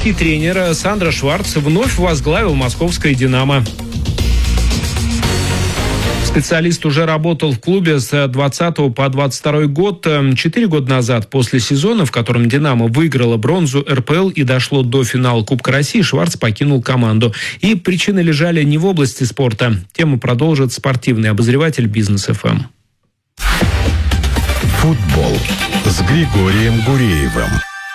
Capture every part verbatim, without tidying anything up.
немецкий тренер Сандро Шварц вновь возглавил московское «Динамо». Специалист уже работал в клубе с двадцатого по двадцать второй год. Четыре года назад, после сезона, в котором «Динамо» выиграла бронзу эр пэ эл и дошло до финала Кубка России, Шварц покинул команду. И причины лежали не в области спорта. Тему продолжит спортивный обозреватель «Бизнес эф эм». Футбол с Григорием Гуреевым.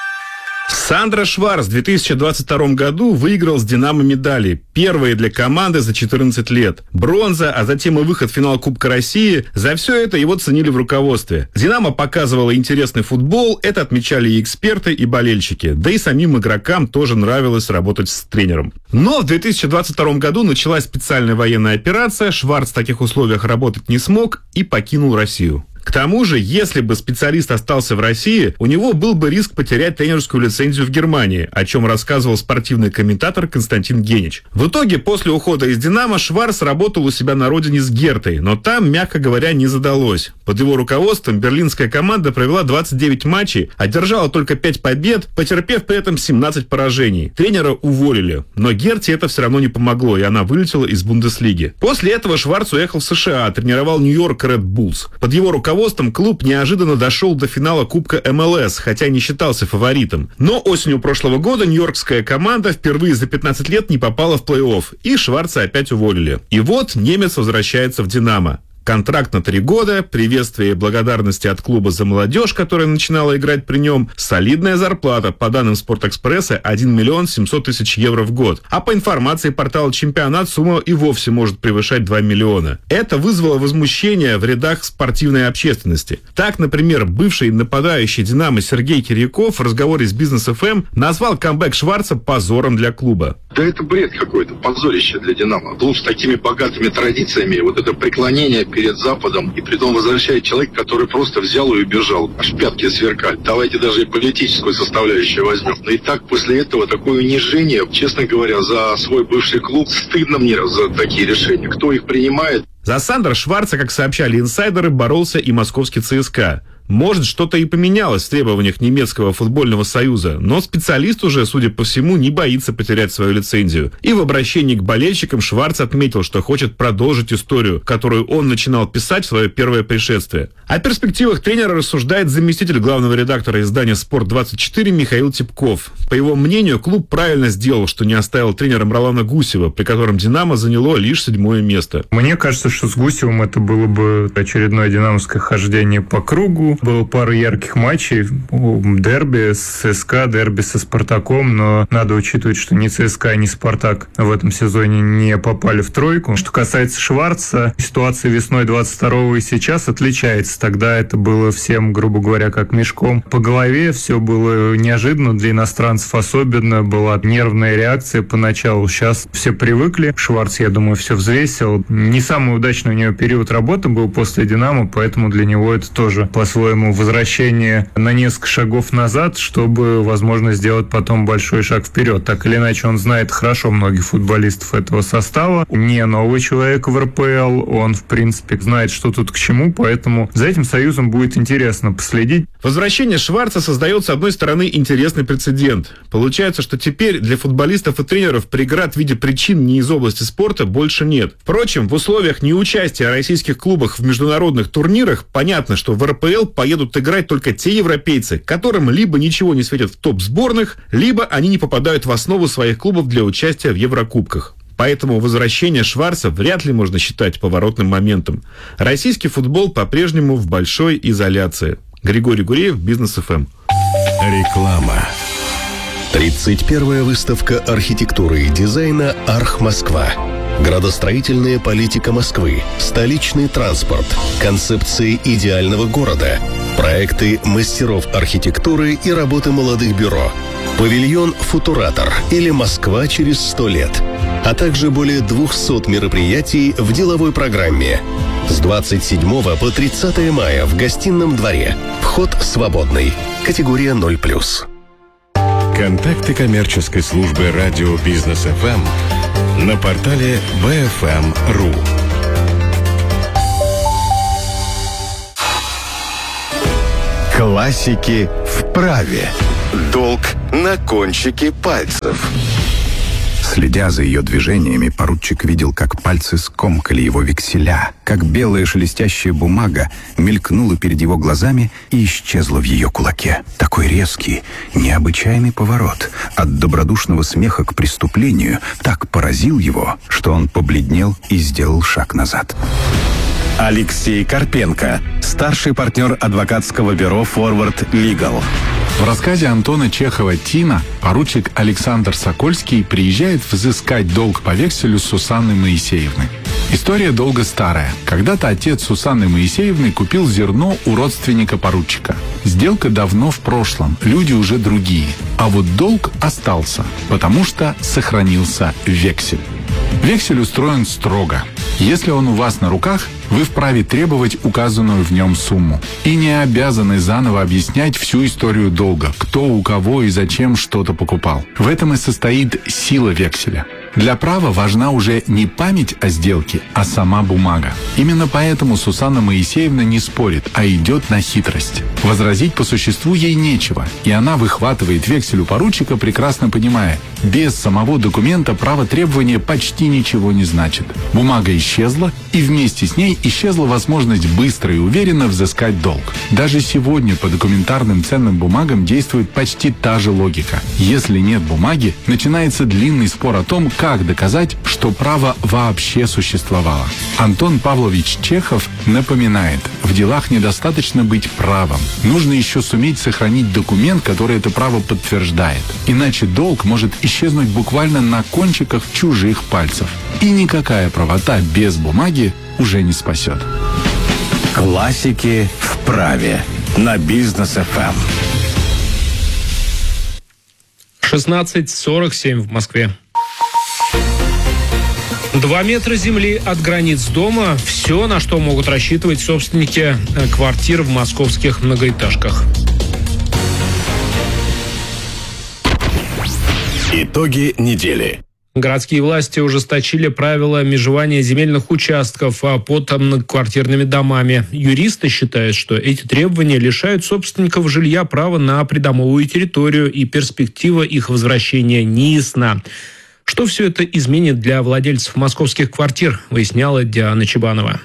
Сандро Шварц в две тысячи двадцать втором году выиграл с «Динамо» медали. Первые для команды за четырнадцать лет. Бронза, а затем и выход в финал Кубка России. За все это его ценили в руководстве. «Динамо» показывала интересный футбол. Это отмечали и эксперты, и болельщики. Да и самим игрокам тоже нравилось работать с тренером. Но в две тысячи двадцать втором году началась специальная военная операция. Шварц в таких условиях работать не смог и покинул Россию. К тому же, если бы специалист остался в России, у него был бы риск потерять тренерскую лицензию в Германии, о чем рассказывал спортивный комментатор Константин Генич. В итоге, после ухода из «Динамо», Шварц работал у себя на родине с Гертой, но там, мягко говоря, не задалось. Под его руководством берлинская команда провела двадцать девять матчей, одержала только пять побед, потерпев при этом семнадцать поражений. Тренера уволили, но Герте это все равно не помогло, и она вылетела из Бундеслиги. После этого Шварц уехал в США, тренировал Нью-Йорк Ред Буллс. Под его руководством клуб неожиданно дошел до финала Кубка эм эл эс, хотя не считался фаворитом. Но осенью прошлого года нью-йоркская команда впервые за пятнадцать лет не попала в плей-офф, и Шварца опять уволили. И вот немец возвращается в «Динамо». Контракт на три года, приветствие и благодарности от клуба за молодежь, которая начинала играть при нем, солидная зарплата, по данным «Спортэкспресса», один миллион семьсот тысяч евро в год. А по информации портала «Чемпионат» сумма и вовсе может превышать два миллиона. Это вызвало возмущение в рядах спортивной общественности. Так, например, бывший нападающий «Динамо» Сергей Кирьяков в разговоре с «Бизнес эф эм» назвал камбэк Шварца позором для клуба. Да это бред какой-то, позорище для «Динамо». Клуб с такими богатыми традициями, вот это преклонение перед Западом, и притом возвращает человек, который просто взял и убежал. Аж пятки сверкали. Давайте даже и политическую составляющую возьмем. Но и так после этого такое унижение, честно говоря, за свой бывший клуб, стыдно мне за такие решения. Кто их принимает? За Сандро Шварца, как сообщали инсайдеры, боролся и московский ЦСКА. Может, что-то и поменялось в требованиях немецкого футбольного союза, но специалист уже, судя по всему, не боится потерять свою лицензию. И в обращении к болельщикам Шварц отметил, что хочет продолжить историю, которую он начинал писать в свое первое пришествие. О перспективах тренера рассуждает заместитель главного редактора издания «Спорт двадцать четыре» Михаил Типков. По его мнению, клуб правильно сделал, что не оставил тренером Ролана Гусева, при котором «Динамо» заняло лишь седьмое место. Мне кажется, что с Гусевым это было бы очередное динамовское хождение по кругу. Было пару ярких матчей, дерби с ЦСКА, дерби со Спартаком, но надо учитывать, что ни ЦСКА, ни Спартак в этом сезоне не попали в тройку. Что касается Шварца, ситуация весной двадцать второго и сейчас отличается. Тогда это было всем, грубо говоря, как мешком по голове, все было неожиданно для иностранцев, особенно была нервная реакция поначалу. Сейчас все привыкли, Шварц, я думаю, все взвесил. Не самый удачный у него период работы был после «Динамо», поэтому для него это тоже по-своему возвращение на несколько шагов назад, чтобы, возможно, сделать потом большой шаг вперед. Так или иначе, он знает хорошо многих футболистов этого состава. Не новый человек в эр пэ эл, он, в принципе, знает, что тут к чему, поэтому за этим союзом будет интересно последить. Возвращение Шварца создает, с одной стороны, интересный прецедент. Получается, что теперь для футболистов и тренеров преград в виде причин не из области спорта больше нет. Впрочем, в условиях неучастия российских клубов в международных турнирах понятно, что в эр пэ эл поедут играть только те европейцы, которым либо ничего не светит в топ-сборных, либо они не попадают в основу своих клубов для участия в Еврокубках. Поэтому возвращение Шварца вряд ли можно считать поворотным моментом. Российский футбол по-прежнему в большой изоляции. Григорий Гуреев, Бизнес эф эм. Реклама. тридцать первая выставка архитектуры и дизайна «Арх-Москва». Градостроительная политика Москвы, столичный транспорт, концепции идеального города, проекты мастеров архитектуры и работы молодых бюро, павильон «Футуратор» или «Москва через сто лет», а также более двухсот мероприятий в деловой программе. С двадцать седьмого по тридцатое мая в Гостином дворе. Вход свободный. Категория ноль плюс. Контакты коммерческой службы радио «Бизнес эф эм» на портале би эф эм точка ру. Классики в праве. Долг на кончике пальцев. Следя за ее движениями, поручик видел, как пальцы скомкали его векселя, как белая шелестящая бумага мелькнула перед его глазами и исчезла в ее кулаке. Такой резкий, необычайный поворот от добродушного смеха к преступлению так поразил его, что он побледнел и сделал шаг назад. Алексей Карпенко, старший партнер адвокатского бюро «Форвард Лигал». В рассказе Антона Чехова «Тина» поручик Александр Сокольский приезжает взыскать долг по векселю Сусанны Моисеевны. История долга старая. Когда-то отец Сусанны Моисеевны купил зерно у родственника поручика. Сделка давно в прошлом, люди уже другие. А вот долг остался, потому что сохранился вексель. Вексель устроен строго. Если он у вас на руках, вы вправе требовать указанную в нем сумму. И не обязаны заново объяснять всю историю долга, кто у кого и зачем что-то покупал. В этом и состоит сила векселя. Для права важна уже не память о сделке, а сама бумага. Именно поэтому Сусанна Моисеевна не спорит, а идет на хитрость. Возразить по существу ей нечего, и она выхватывает вексель у поручика, прекрасно понимая, без самого документа право требования почти ничего не значит. Бумага исчезла, и вместе с ней исчезла возможность быстро и уверенно взыскать долг. Даже сегодня по документарным ценным бумагам действует почти та же логика. Если нет бумаги, начинается длинный спор о том, как доказать, что право вообще существовало. Антон Павлович Чехов напоминает, в делах недостаточно быть правом. Нужно еще суметь сохранить документ, который это право подтверждает. Иначе долг может исчезнуть буквально на кончиках чужих пальцев. И никакая правота без бумаги уже не спасет. Классики в праве на Бизнес эф эм. шестнадцать сорок семь в Москве. Два метра земли от границ дома – все, на что могут рассчитывать собственники квартир в московских многоэтажках. Итоги недели. Городские власти ужесточили правила межевания земельных участков под многоквартирными домами. Юристы считают, что эти требования лишают собственников жилья права на придомовую территорию, и перспектива их возвращения не ясна. Что все это изменит для владельцев московских квартир, выясняла Диана Чебанова.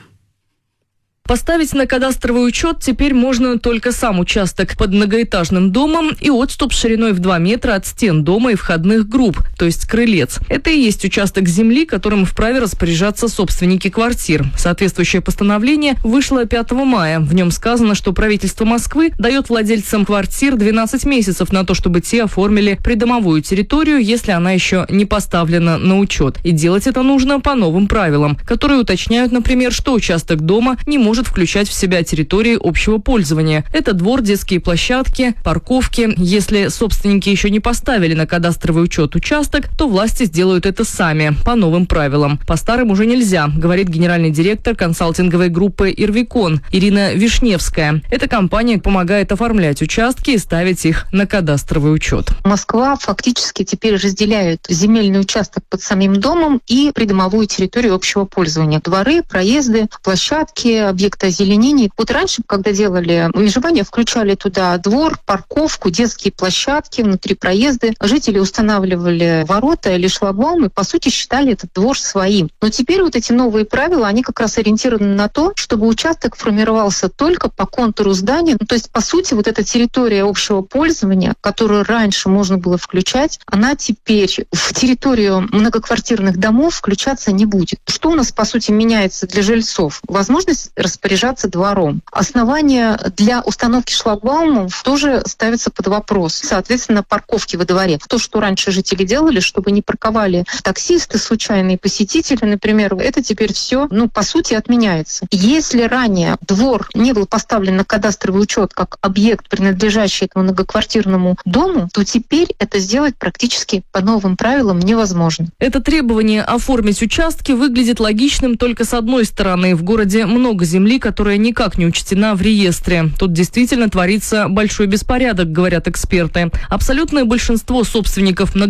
Поставить на кадастровый учет теперь можно только сам участок под многоэтажным домом и отступ шириной в два метра от стен дома и входных групп, то есть крылец. Это и есть участок земли, которым вправе распоряжаться собственники квартир. Соответствующее постановление вышло пятого мая. В нем сказано, что правительство Москвы дает владельцам квартир двенадцать месяцев на то, чтобы те оформили придомовую территорию, если она еще не поставлена на учет. И делать это нужно по новым правилам, которые уточняют, например, что участок дома не может может включать в себя территории общего пользования. Это двор, детские площадки, парковки. Если собственники еще не поставили на кадастровый учет участок, то власти сделают это сами, по новым правилам. По старым уже нельзя, говорит генеральный директор консалтинговой группы «Ирвикон» Ирина Вишневская. Эта компания помогает оформлять участки и ставить их на кадастровый учет. Москва фактически теперь разделяет земельный участок под самим домом и придомовую территорию общего пользования. Дворы, проезды, площадки, объекты озеленения. Вот раньше, когда делали межевание, включали туда двор, парковку, детские площадки, внутри проезды. Жители устанавливали ворота или шлагбаумы, по сути, считали этот двор своим. Но теперь вот эти новые правила, они как раз ориентированы на то, чтобы участок формировался только по контуру здания. Ну, то есть, по сути, вот эта территория общего пользования, которую раньше можно было включать, она теперь в территорию многоквартирных домов включаться не будет. Что у нас, по сути, меняется для жильцов? Возможность распоряжаться двором. Основания для установки шлагбаумов тоже ставятся под вопрос. Соответственно, парковки во дворе. То, что раньше жители делали, чтобы не парковали таксисты, случайные посетители, например, это теперь все, ну, по сути, отменяется. Если ранее двор не был поставлен на кадастровый учет как объект, принадлежащий этому многоквартирному дому, то теперь это сделать практически по новым правилам невозможно. Это требование оформить участки выглядит логичным только с одной стороны. В городе много земли, которая никак не учтена в реестре. Тут действительно творится большой беспорядок, говорят эксперты. Абсолютное большинство собственников многоквартирных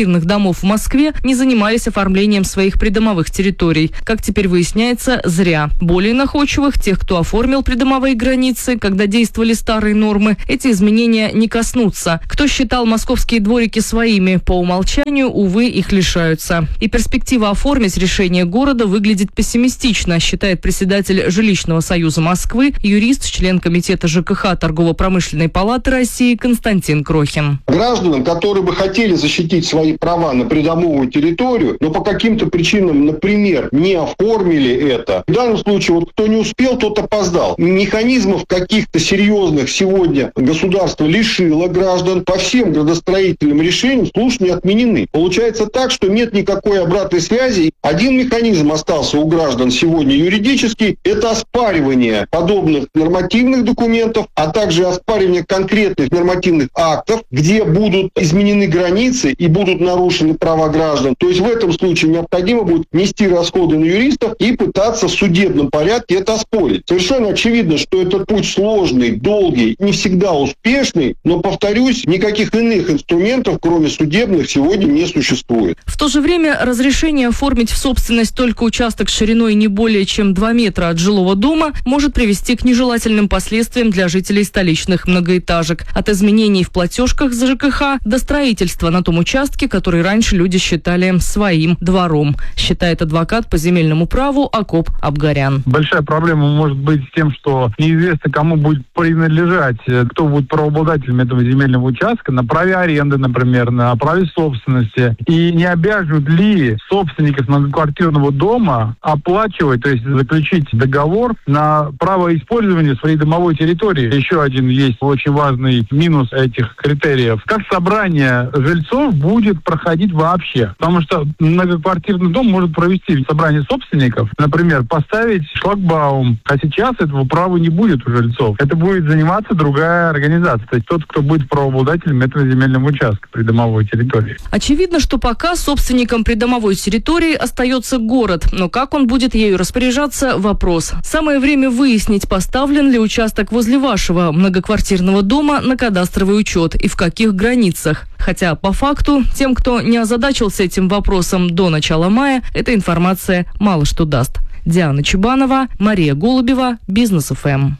многоквартирных домов в Москве не занимались оформлением своих придомовых территорий. Как теперь выясняется, зря. Более находчивых, тех, кто оформил придомовые границы, когда действовали старые нормы, эти изменения не коснутся. Кто считал московские дворики своими, по умолчанию, увы, их лишаются. И перспектива оформить решение города выглядит пессимистично, считает председатель Жилищного союза Москвы, юрист, член комитета ЖКХ Торгово-промышленной палаты России Константин Крохин. Гражданам, которые бы хотели защитить свои права на придомовую территорию, но по каким-то причинам, например, не оформили это, в данном случае вот кто не успел, тот опоздал. Механизмов каких-то серьезных сегодня государство лишило граждан, по всем градостроительным решениям слушания отменены. Получается так, что нет никакой обратной связи. Один механизм остался у граждан сегодня юридический, это оспаривание подобных нормативных документов, а также оспаривание конкретных нормативных актов, где будут изменены границы и будут нарушены права граждан. То есть в этом случае необходимо будет нести расходы на юристов и пытаться в судебном порядке это оспорить. Совершенно очевидно, что этот путь сложный, долгий, не всегда успешный, но, повторюсь, никаких иных инструментов, кроме судебных, сегодня не существует. В то же время разрешение оформить в собственность только участок шириной не более чем два метра от жилого дома может привести к нежелательным последствиям для жителей столичных многоэтажек. От изменений в платежках за ЖКХ до строительства на том участке, который раньше люди считали своим двором, считает адвокат по земельному праву Акоп Абгарян. Большая проблема может быть с тем, что неизвестно, кому будет принадлежать, кто будет правообладателем этого земельного участка, на праве аренды, например, на праве собственности. И не обяжут ли собственников многоквартирного дома оплачивать, то есть заключить договор на право использования своей домовой территории. Еще один есть очень важный минус этих критериев. Как собрание жильцов будет проходить вообще? Потому что многоквартирный дом может провести собрание собственников, например, поставить шлагбаум, а сейчас этого права не будет у жильцов. Это будет заниматься другая организация, то есть тот, кто будет правообладателем этого земельного участка придомовой территории. Очевидно, что пока собственником придомовой территории остается город, но как он будет ею распоряжаться – вопрос. Самое время выяснить, поставлен ли участок возле вашего многоквартирного дома на кадастровый учет и в каких границах. Хотя, по факту, тем, кто не озадачился этим вопросом до начала мая, эта информация мало что даст. Диана Чебанова, Мария Голубева, Бизнес эф эм.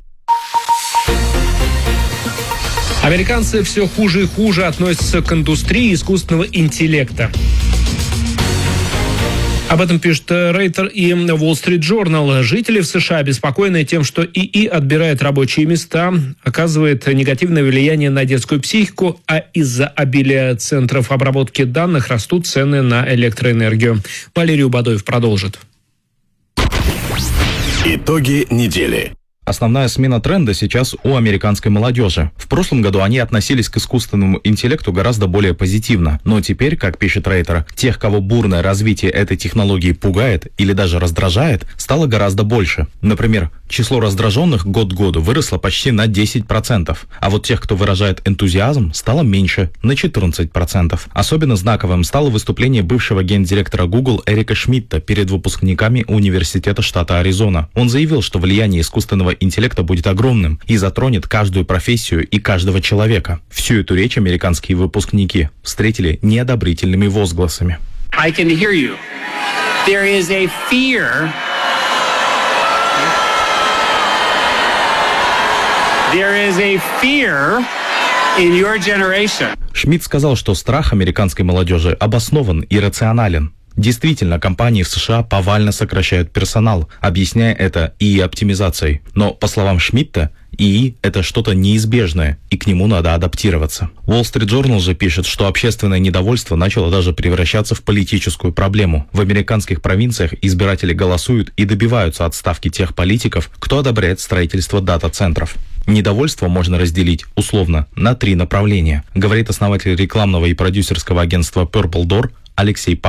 Американцы все хуже и хуже относятся к индустрии искусственного интеллекта. Об этом пишет Рейтер и Wall Street Journal. Жители в США обеспокоены тем, что ИИ отбирает рабочие места, оказывает негативное влияние на детскую психику, а из-за обилия центров обработки данных растут цены на электроэнергию. Валерий Убадоев продолжит. Итоги недели. Основная смена тренда сейчас у американской молодежи. В прошлом году они относились к искусственному интеллекту гораздо более позитивно. Но теперь, как пишет Рейтер, тех, кого бурное развитие этой технологии пугает или даже раздражает, стало гораздо больше. Например, число раздраженных год к году выросло почти на десять процентов. А вот тех, кто выражает энтузиазм, стало меньше, на четырнадцать процентов. Особенно знаковым стало выступление бывшего гендиректора Google Эрика Шмидта перед выпускниками университета штата Аризона. Он заявил, что влияние искусственного интеллекта будет огромным и затронет каждую профессию и каждого человека. Всю эту речь американские выпускники встретили неодобрительными возгласами. I can hear you. There is a fear. There is a fear in your generation. Шмидт сказал, что страх американской молодежи обоснован и рационален. Действительно, компании в США повально сокращают персонал, объясняя это ИИ-оптимизацией. Но, по словам Шмидта, ИИ – это что-то неизбежное, и к нему надо адаптироваться. Wall Street Journal же пишет, что общественное недовольство начало даже превращаться в политическую проблему. В американских провинциях избиратели голосуют и добиваются отставки тех политиков, кто одобряет строительство дата-центров. Недовольство можно разделить, условно, на три направления, говорит основатель рекламного и продюсерского агентства Purple Door Алексей Пак.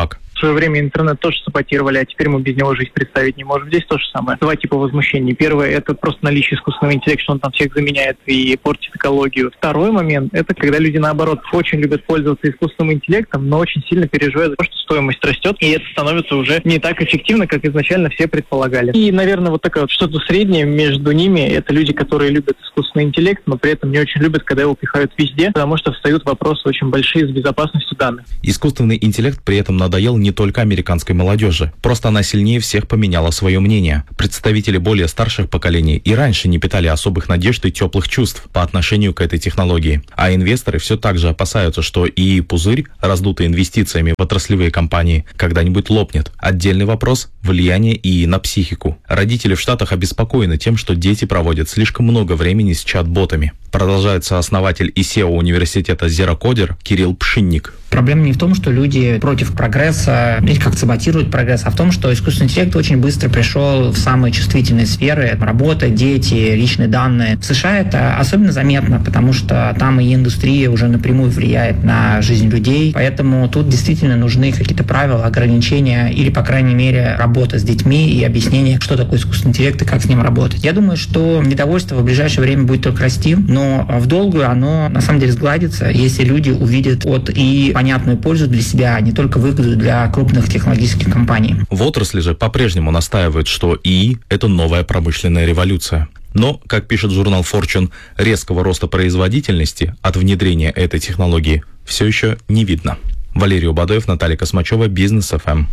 свое время интернет тоже саботировали, а теперь мы без него жизнь представить не можем. Здесь то же самое. Два типа возмущений. Первое – это просто наличие искусственного интеллекта, что он там всех заменяет и портит экологию. Второй момент – это когда люди, наоборот, очень любят пользоваться искусственным интеллектом, но очень сильно переживают за то, что стоимость растет, и это становится уже не так эффективно, как изначально все предполагали. И, наверное, вот такое вот что-то среднее между ними – это люди, которые любят искусственный интеллект, но при этом не очень любят, когда его пихают везде, потому что встают вопросы очень большие с безопасностью данных. Искусственный интеллект при этом надоел не только американской молодежи. Просто она сильнее всех поменяла свое мнение. Представители более старших поколений и раньше не питали особых надежд и теплых чувств по отношению к этой технологии. А инвесторы все так же опасаются, что и пузырь, раздутый инвестициями в отраслевые компании, когда-нибудь лопнет. Отдельный вопрос – влияние ИИ на психику. Родители в Штатах обеспокоены тем, что дети проводят слишком много времени с чат-ботами. Продолжает сооснователь и сео университета Zerocodер Кирилл Пшинник. Проблема не в том, что люди против прогресса или как саботируют прогресс, а в том, что искусственный интеллект очень быстро пришел в самые чувствительные сферы. Работа, дети, личные данные. В США это особенно заметно, потому что там и индустрия уже напрямую влияет на жизнь людей. Поэтому тут действительно нужны какие-то правила, ограничения или, по крайней мере, работа с детьми и объяснение, что такое искусственный интеллект и как с ним работать. Я думаю, что недовольство в ближайшее время будет только расти, но в долгую оно на самом деле сгладится, если люди увидят от и понятную пользу для себя, а не только выгоду для крупных технологических компаний. В отрасли же по-прежнему настаивают, что ИИ – это новая промышленная революция. Но, как пишет журнал Fortune, резкого роста производительности от внедрения этой технологии все еще не видно. Валерий Убадоев, Наталья Космачева, Бизнес эф эм.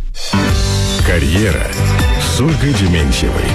Карьера с Ольгой Дементьевой.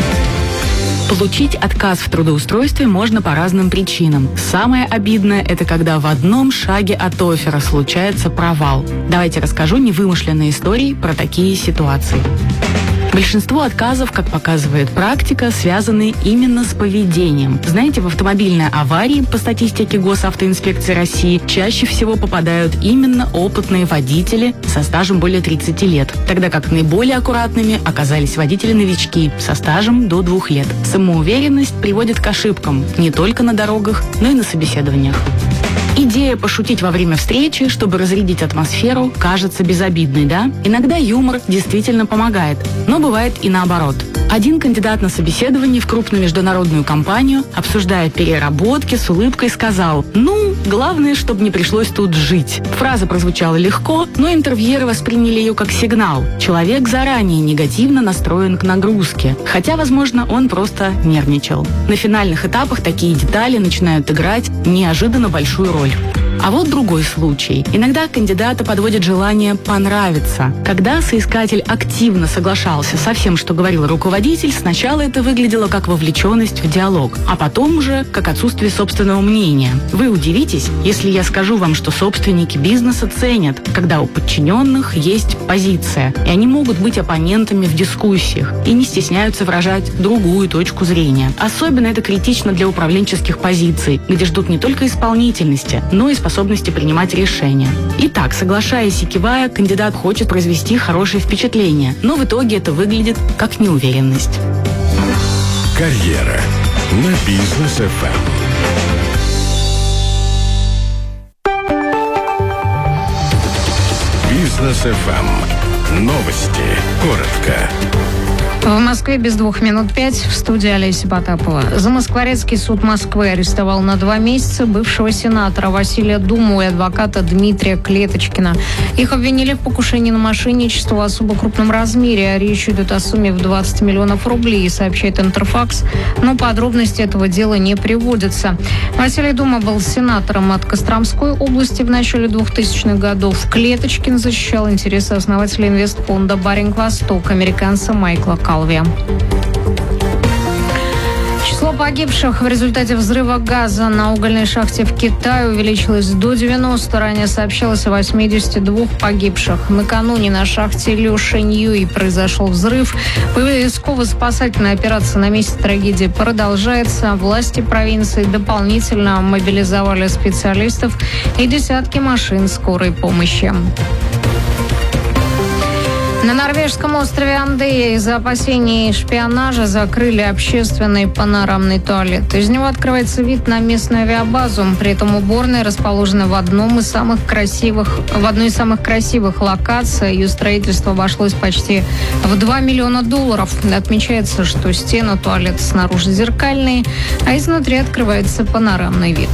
Получить отказ в трудоустройстве можно по разным причинам. Самое обидное – это когда в одном шаге от оффера случается провал. Давайте расскажу невымышленные истории про такие ситуации. Большинство отказов, как показывает практика, связаны именно с поведением. Знаете, в автомобильной аварии, по статистике Госавтоинспекции России, чаще всего попадают именно опытные водители со стажем более тридцати лет, тогда как наиболее аккуратными оказались водители-новички со стажем до двух лет. Самоуверенность приводит к ошибкам не только на дорогах, но и на собеседованиях. Идея пошутить во время встречи, чтобы разрядить атмосферу, кажется безобидной, да? Иногда юмор действительно помогает, но бывает и наоборот. Один кандидат на собеседование в крупную международную компанию, обсуждая переработки, с улыбкой сказал: «Ну, главное, чтобы не пришлось тут жить». Фраза прозвучала легко, но интервьюеры восприняли ее как сигнал. Человек заранее негативно настроен к нагрузке, хотя, возможно, он просто нервничал. На финальных этапах такие детали начинают играть неожиданно большую роль. А вот другой случай. Иногда кандидата подводит желание понравиться. Когда соискатель активно соглашался со всем, что говорил руководитель, сначала это выглядело как вовлеченность в диалог, а потом уже как отсутствие собственного мнения. Вы удивитесь, если я скажу вам, что собственники бизнеса ценят, когда у подчиненных есть позиция, и они могут быть оппонентами в дискуссиях и не стесняются выражать другую точку зрения. Особенно это критично для управленческих позиций, где ждут не только исполнительности, но и способности принимать решения. Итак, соглашаясь и кивая, кандидат хочет произвести хорошее впечатление, но в итоге это выглядит как неуверенность. Карьера на Бизнес эф эм. Бизнес эф эм. Новости. Коротко. В Москве без двух минут пять. В студии Олеся Потапова. Замоскворецкий суд Москвы арестовал на два месяца бывшего сенатора Василия Думу и адвоката Дмитрия Клеточкина. Их обвинили в покушении на мошенничество в особо крупном размере. Речь идет о сумме в двадцать миллионов рублей, сообщает Интерфакс. Но подробности этого дела не приводятся. Василий Дума был сенатором от Костромской области в начале двухтысячных годов. Клеточкин защищал интересы основателя инвестфонда «Баринг-Восток», американца Майкла Калви. Число погибших в результате взрыва газа на угольной шахте в Китае увеличилось до девяноста. Ранее сообщалось о восьмидесяти двух погибших. Накануне на шахте Лю Шэньюй произошел взрыв. Поисково-спасательная операция на месте трагедии продолжается. Власти провинции дополнительно мобилизовали специалистов и десятки машин скорой помощи. На норвежском острове Андея из-за опасений шпионажа закрыли общественный панорамный туалет. Из него открывается вид на местную авиабазу. При этом уборная расположена в одном из самых красивых, в одной из самых красивых локаций. Ее строительство обошлось почти в два миллиона долларов. Отмечается, что стены туалета снаружи зеркальные, а изнутри открывается панорамный вид.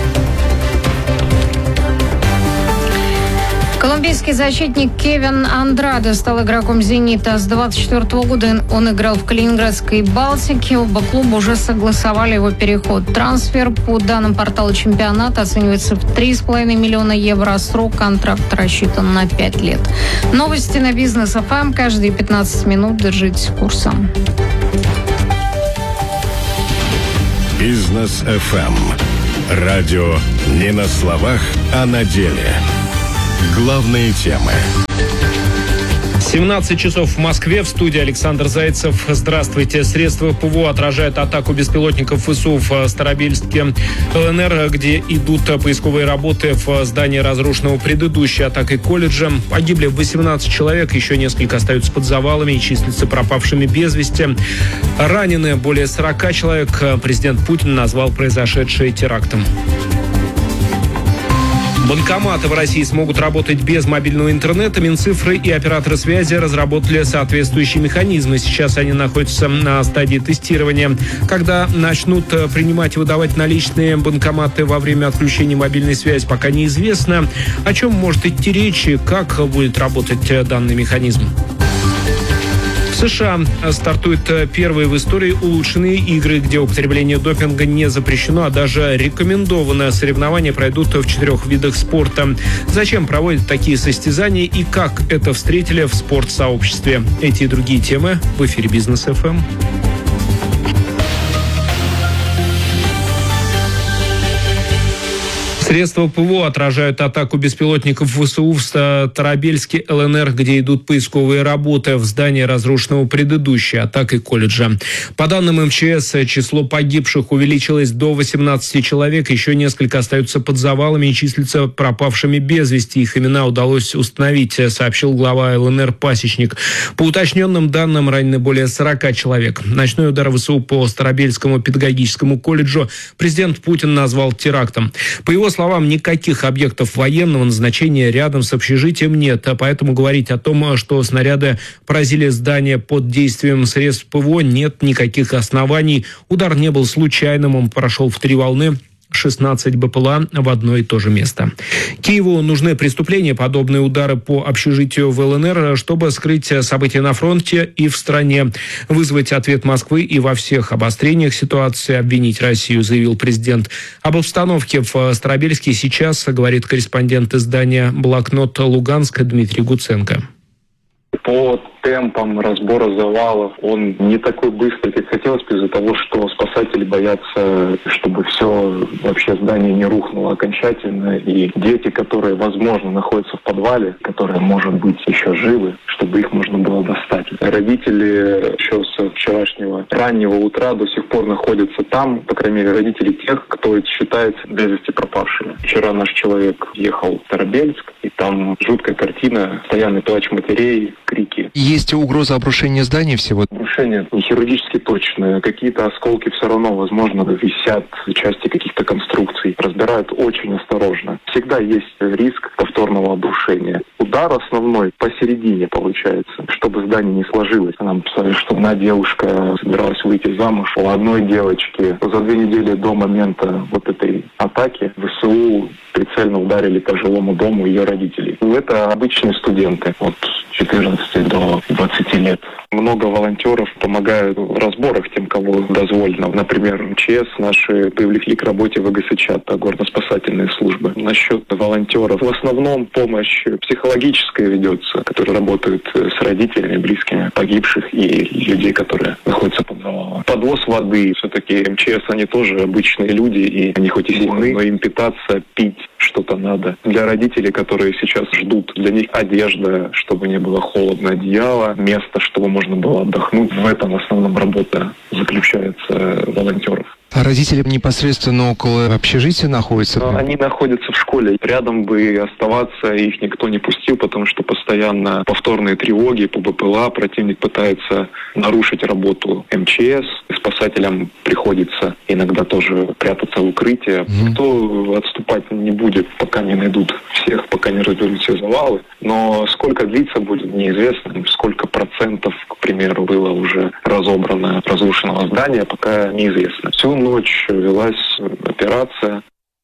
Колумбийский защитник Кевин Андраде стал игроком «Зенита». С двадцать четвёртого года он играл в Калининградской «Балтике». Оба клуба уже согласовали его переход. Трансфер по данным портала чемпионата оценивается в три с половиной миллиона евро, а срок контракта рассчитан на пять лет. Новости на Бизнес эф эм. Каждые пятнадцать минут держитесь курса. Бизнес эф эм. Радио не на словах, а на деле. Главные темы. семнадцать часов в Москве. В студии Александр Зайцев. Здравствуйте. Средства ПВО отражают атаку беспилотников ВСУ в Старобельске, ЛНР, где идут поисковые работы в здании, разрушенного предыдущей атакой колледжа. Погибли восемнадцать человек, еще несколько остаются под завалами и числятся пропавшими без вести. Ранены более сорока человек. Президент Путин назвал произошедшее терактом. Банкоматы в России смогут работать без мобильного интернета. Минцифры и операторы связи разработали соответствующие механизмы. Сейчас они находятся на стадии тестирования. Когда начнут принимать и выдавать наличные банкоматы во время отключения мобильной связи, пока неизвестно. О чем может идти речь и как будет работать данный механизм. В США стартуют первые в истории улучшенные игры, где употребление допинга не запрещено, а даже рекомендовано. Соревнования пройдут в четырех видах спорта. Зачем проводят такие состязания и как это встретили в спортсообществе? Эти и другие темы в эфире Бизнес эф эм. Средства ПВО отражают атаку беспилотников ВСУ в Старобельске, ЛНР, где идут поисковые работы в здании, разрушенного предыдущей атакой колледжа. По данным эм че эс, число погибших увеличилось до восемнадцати человек. Еще несколько остаются под завалами и числятся пропавшими без вести. Их имена удалось установить, сообщил глава ЛНР Пасечник. По уточненным данным, ранены более сорока человек. Ночной удар ВСУ по Старобельскому педагогическому колледжу президент Путин назвал терактом. По его словам, никаких объектов военного назначения рядом с общежитием нет, а поэтому говорить о том, что снаряды поразили здание под действием средств ПВО, нет никаких оснований. Удар не был случайным, он прошел в три волны. шестнадцать бэ пэ эл а в одно и то же место. Киеву нужны преступления, подобные удары по общежитию в ЛНР, чтобы скрыть события на фронте и в стране, вызвать ответ Москвы и во всех обострениях ситуации обвинить Россию, заявил президент. Об обстановке в Старобельске сейчас говорит корреспондент издания «Блокнот Луганска» Дмитрий Гуценко. По темпам разбора завалов он не такой быстрый, как хотелось бы, из-за того, что спасатели боятся, чтобы все вообще здание не рухнуло окончательно. И дети, которые, возможно, находятся в подвале, которые, может быть, еще живы, чтобы их можно было достать. Родители еще с вчерашнего раннего утра до сих пор находятся там, по крайней мере, родители тех, кто считается без вести пропавшими. Вчера наш человек ехал в Старобельск, и там жуткая картина, постоянный плач матерей, крики. Есть угроза обрушения здания всего? Обрушение не хирургически точное. Какие-то осколки все равно, возможно, висят в части каких-то конструкций. Разбирают очень осторожно. Всегда есть риск повторного обрушения. Удар основной посередине получается, чтобы здание не сложилось. Нам писали, что одна девушка собиралась выйти замуж. У одной девочки за две недели до момента вот этой атаки ВСУ прицельно ударили по жилому дому ее родителей. Это обычные студенты от четырнадцати до двадцати лет. Много волонтеров помогают в разборах тем, кого дозволено. Например, эм че эс наши привлекли к работе в вэ гэ эс че, это горно-спасательные службы. Насчет волонтеров. В основном помощь психологическая ведется, которые работают с родителями, близкими погибших и людей, которые находятся под завалом. Подвоз воды. Все-таки эм че эс, они тоже обычные люди, и они хоть и сильны, но им питаться, пить что-то надо. Для родителей, которые сейчас ждут, для них одежда, чтобы не было холодно, одеяло, место, чтобы можно было отдохнуть. В этом в основном работа заключается волонтеров. А родители непосредственно около общежития находятся? Они находятся в школе. Рядом бы оставаться их никто не пустил, потому что постоянно повторные тревоги по БПЛА. Противник пытается нарушить работу эм че эс. Спасателям приходится иногда тоже прятаться в укрытие. Mm-hmm. Никто отступать не будет, пока не найдут всех, пока не разберут все завалы. Но сколько длиться будет, неизвестно. Сколько процентов, к примеру, было уже разобрано разрушенного здания, пока неизвестно. Всю ночь велась операция.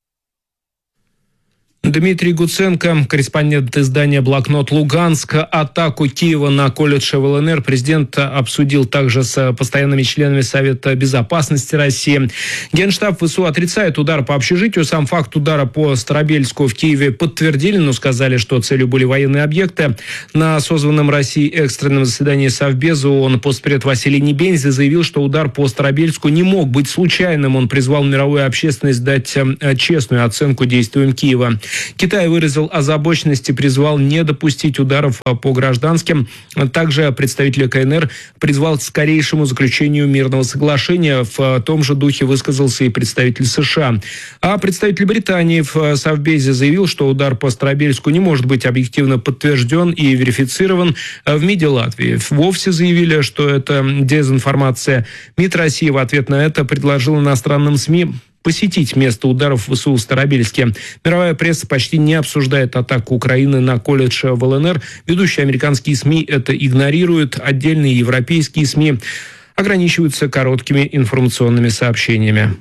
Дмитрий Гуценко, корреспондент издания «Блокнот Луганск». Атаку Киева на колледж в эл эн эр президент обсудил также с постоянными членами Совета безопасности России. Генштаб ВСУ отрицает удар по общежитию. Сам факт удара по Старобельску в Киеве подтвердили, но сказали, что целью были военные объекты. На созванном Россией экстренном заседании Совбеза ООН постпред Василий Небензи заявил, что удар по Старобельску не мог быть случайным. Он призвал мировую общественность дать честную оценку действиям Киева. Китай выразил озабоченность и призвал не допустить ударов по гражданским. Также представитель ка эн эр призвал к скорейшему заключению мирного соглашения. В том же духе высказался и представитель США. А представитель Британии в Совбезе заявил, что удар по Старобельску не может быть объективно подтвержден и верифицирован. В МИДе Латвии вовсе заявили, что это дезинформация. МИД России в ответ на это предложил иностранным СМИ посетить место ударов в ВСУ в Старобельске. Мировая пресса почти не обсуждает атаку Украины на колледж в эл эн эр. Ведущие американские СМИ это игнорируют. Отдельные европейские СМИ ограничиваются короткими информационными сообщениями.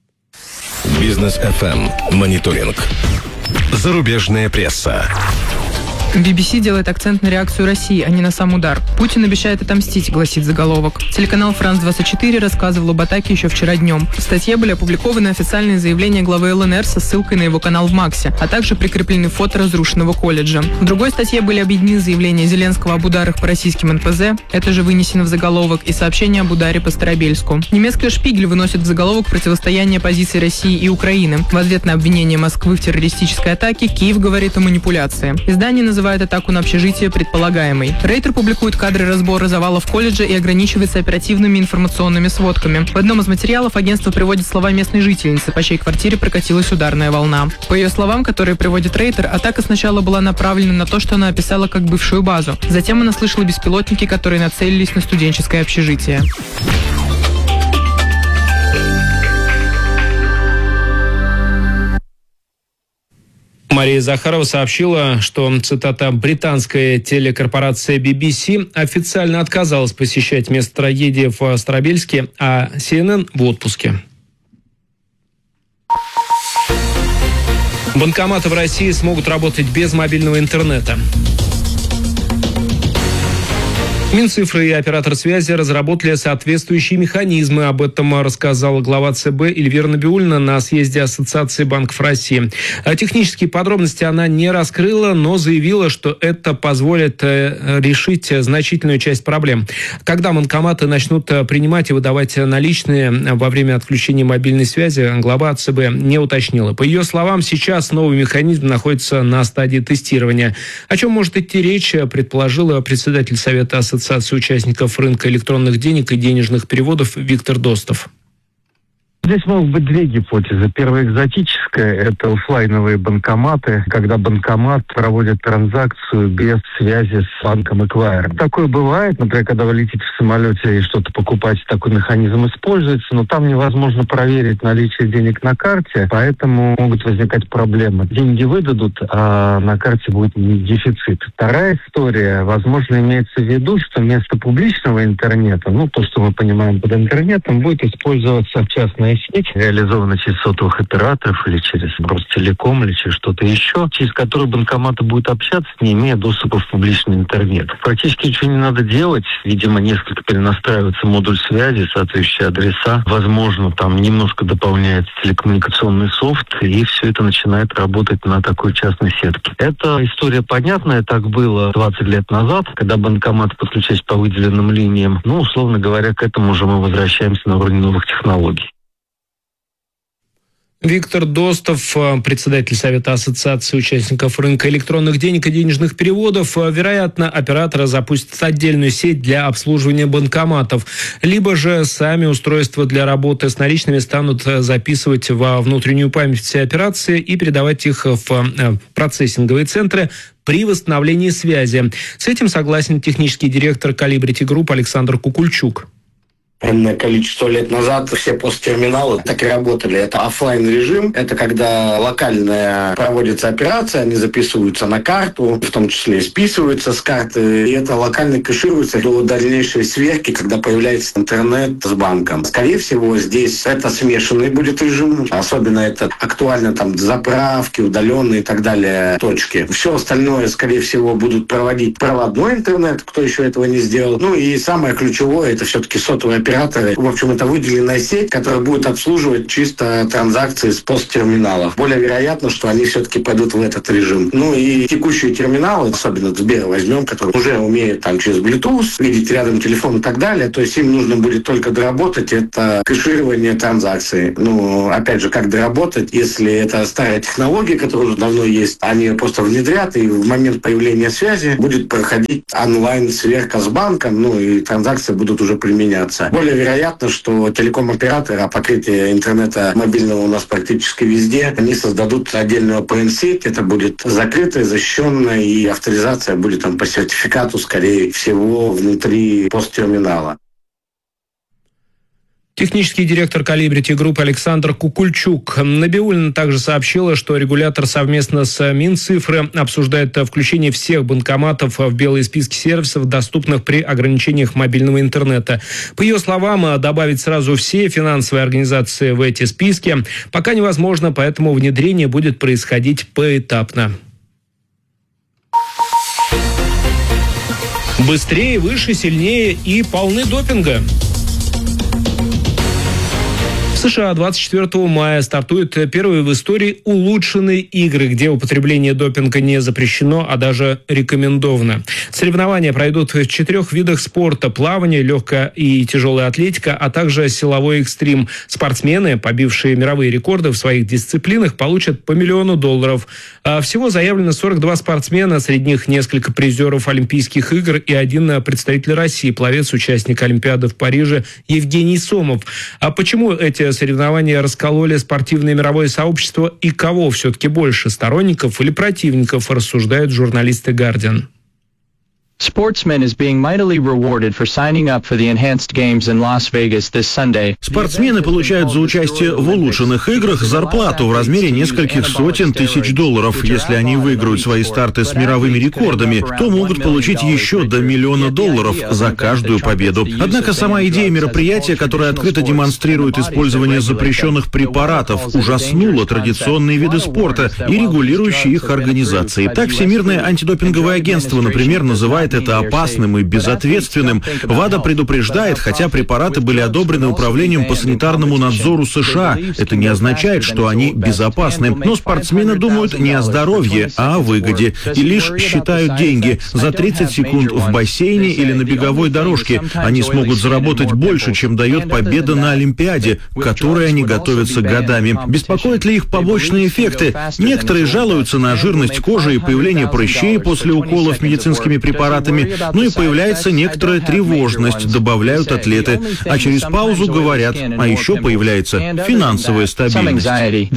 Бизнес эф эм. Мониторинг. Зарубежная пресса. би би си делает акцент на реакцию России, а не на сам удар. Путин обещает отомстить, гласит заголовок. Телеканал Франс двадцать четыре рассказывал об атаке еще вчера днем. В статье были опубликованы официальные заявления главы эл эн эр со ссылкой на его канал в Максе, а также прикреплены фото разрушенного колледжа. В другой статье были объединены заявления Зеленского об ударах по российским эн пэ зэ, это же вынесено в заголовок, и сообщение об ударе по Старобельску. Немецкая «Шпигель» выносит в заголовок противостояние позиций России и Украины. В ответ на обвинение Москвы в террористической атаке Киев говорит о манипуляции. Издание называет атаку на общежитие предполагаемой. Рейтер публикует кадры разбора завалов колледжа и ограничивается оперативными информационными сводками. В одном из материалов агентство приводит слова местной жительницы, по чьей квартире прокатилась ударная волна. По ее словам, которые приводит Рейтер, атака сначала была направлена на то, что она описала как бывшую базу. Затем она слышала беспилотники, которые нацелились на студенческое общежитие. Мария Захарова сообщила, что, цитата, британская телекорпорация би би си официально отказалась посещать место трагедии в Старобельске, а си эн эн в отпуске. Банкоматы в России смогут работать без мобильного интернета. Минцифры и оператор связи разработали соответствующие механизмы. Об этом рассказала глава цэ бэ Эльвира Набиуллина на съезде Ассоциации банков России. Технические подробности она не раскрыла, но заявила, что это позволит решить значительную часть проблем. Когда банкоматы начнут принимать и выдавать наличные во время отключения мобильной связи, глава цэ бэ не уточнила. По ее словам, сейчас новый механизм находится на стадии тестирования. О чем может идти речь, предположила председатель Совета Ассоциации Ассоциации участников рынка электронных денег и денежных переводов Виктор Достов. Здесь могут быть две гипотезы. Первая экзотическая – это офлайновые банкоматы, когда банкомат проводит транзакцию без связи с банком-эквайром. Такое бывает, например, когда вы летите в самолете и что-то покупаете, такой механизм используется, но там невозможно проверить наличие денег на карте, поэтому могут возникать проблемы. Деньги выдадут, а на карте будет дефицит. Вторая история, возможно, имеется в виду, что вместо публичного интернета, ну, то, что мы понимаем под интернетом, будет использоваться частная сеть, реализована через сотовых операторов или через Ростелеком или через что-то еще, через которую банкоматы будут общаться, не имея доступа в публичный интернет. Практически ничего не надо делать. Видимо, несколько перенастраивается модуль связи, соответствующие адреса. Возможно, там немножко дополняется телекоммуникационный софт, и все это начинает работать на такой частной сетке. Эта история понятная. Так было двадцать лет назад, когда банкоматы подключались по выделенным линиям. Ну, условно говоря, к этому уже мы возвращаемся на уровень новых технологий. Виктор Достов, председатель Совета Ассоциации участников рынка электронных денег и денежных переводов. Вероятно, операторы запустят отдельную сеть для обслуживания банкоматов. Либо же сами устройства для работы с наличными станут записывать во внутреннюю память все операции и передавать их в процессинговые центры при восстановлении связи. С этим согласен технический директор Колибрити Групп Александр Кукульчук. Энное количество лет назад все посттерминалы так и работали. Это офлайн режим. Это когда локальная проводится операция, они записываются на карту, в том числе списываются с карты. И это локально кэшируется до дальнейшей сверки, когда появляется интернет с банком. Скорее всего, здесь это смешанный будет режим. Особенно это актуально там заправки, удаленные и так далее точки. Все остальное, скорее всего, будут проводить проводной интернет, кто еще этого не сделал. Ну и самое ключевое, это все-таки сотовые операторы. В общем, это выделенная сеть, которая будет обслуживать чисто транзакции с посттерминалов. Более вероятно, что они все-таки пойдут в этот режим. Ну и текущие терминалы, особенно Сбер возьмем, который уже умеет там через Bluetooth видеть рядом телефон и так далее, то есть им нужно будет только доработать это кэширование транзакций. Ну, опять же, как доработать, если это старая технология, которая уже давно есть, они ее просто внедрят, и в момент появления связи будет проходить онлайн-сверка с банком, ну и транзакции будут уже применяться. Более вероятно, что телеком-операторы, а покрытие интернета мобильного у нас практически везде, они создадут отдельную пэ эн-сеть, это будет закрытая, защищенная, и авторизация будет там по сертификату, скорее всего, внутри посттерминала. Технический директор Колибрити Групп Александр Кукульчук. Набиуллина также сообщила, что регулятор совместно с Минцифры обсуждает включение всех банкоматов в белые списки сервисов, доступных при ограничениях мобильного интернета. По ее словам, добавить сразу все финансовые организации в эти списки пока невозможно, поэтому внедрение будет происходить поэтапно. Быстрее, выше, сильнее и полны допинга. В США двадцать четвёртого мая стартуют первые в истории улучшенные игры, где употребление допинга не запрещено, а даже рекомендовано. Соревнования пройдут в четырех видах спорта: плавание, легкая и тяжелая атлетика, а также силовой экстрим. Спортсмены, побившие мировые рекорды в своих дисциплинах, получат по миллиону долларов. А всего заявлено сорок два спортсмена, среди них несколько призеров Олимпийских игр и один представитель России, пловец, участник Олимпиады в Париже Евгений Сомов. А почему эти соревнования раскололи спортивное мировое сообщество и кого все-таки больше, сторонников или противников, рассуждают журналисты «Гардиан». Sportsman is being mightily rewarded for signing up for the enhanced games in Las Vegas this Sunday. Спортсмены получают за участие в улучшенных играх зарплату в размере нескольких сотен тысяч долларов. Если они выиграют свои старты с мировыми рекордами, то могут получить еще до миллиона долларов за каждую победу. Однако сама идея мероприятия, которое открыто демонстрирует использование запрещенных препаратов, ужаснула традиционные виды спорта и регулирующие их организации. Так, Всемирное антидопинговое агентство, например, называет это опасным и безответственным. ВАДА предупреждает, хотя препараты были одобрены Управлением по санитарному надзору США, это не означает, что они безопасны. Но спортсмены думают не о здоровье, а о выгоде. И лишь считают деньги. За тридцать секунд в бассейне или на беговой дорожке они смогут заработать больше, чем дает победа на Олимпиаде, к которой они готовятся годами. Беспокоят ли их побочные эффекты? Некоторые жалуются на жирность кожи и появление прыщей после уколов медицинскими препаратами. Ну и появляется некоторая тревожность, добавляют атлеты. А через паузу говорят, а еще появляется финансовая стабильность.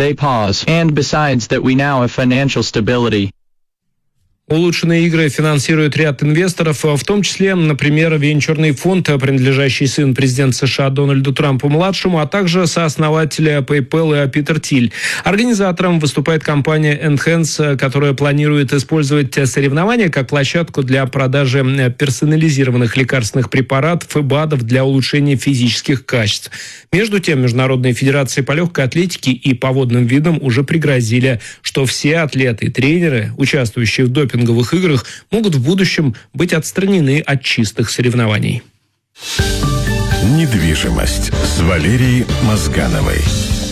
Улучшенные игры финансирует ряд инвесторов, в том числе, например, венчурный фонд, принадлежащий сыну президента США Дональду Трампу-младшему, а также сооснователя PayPal и Питер Тиль. Организатором выступает компания Enhance, которая планирует использовать соревнования как площадку для продажи персонализированных лекарственных препаратов и БАДов для улучшения физических качеств. Между тем, международные федерации по легкой атлетике и по водным видам уже пригрозили, что все атлеты и тренеры, участвующие в допинговых играх, могут в будущем быть отстранены от чистых соревнований. Недвижимость с Валерией Мозгановой. Продавай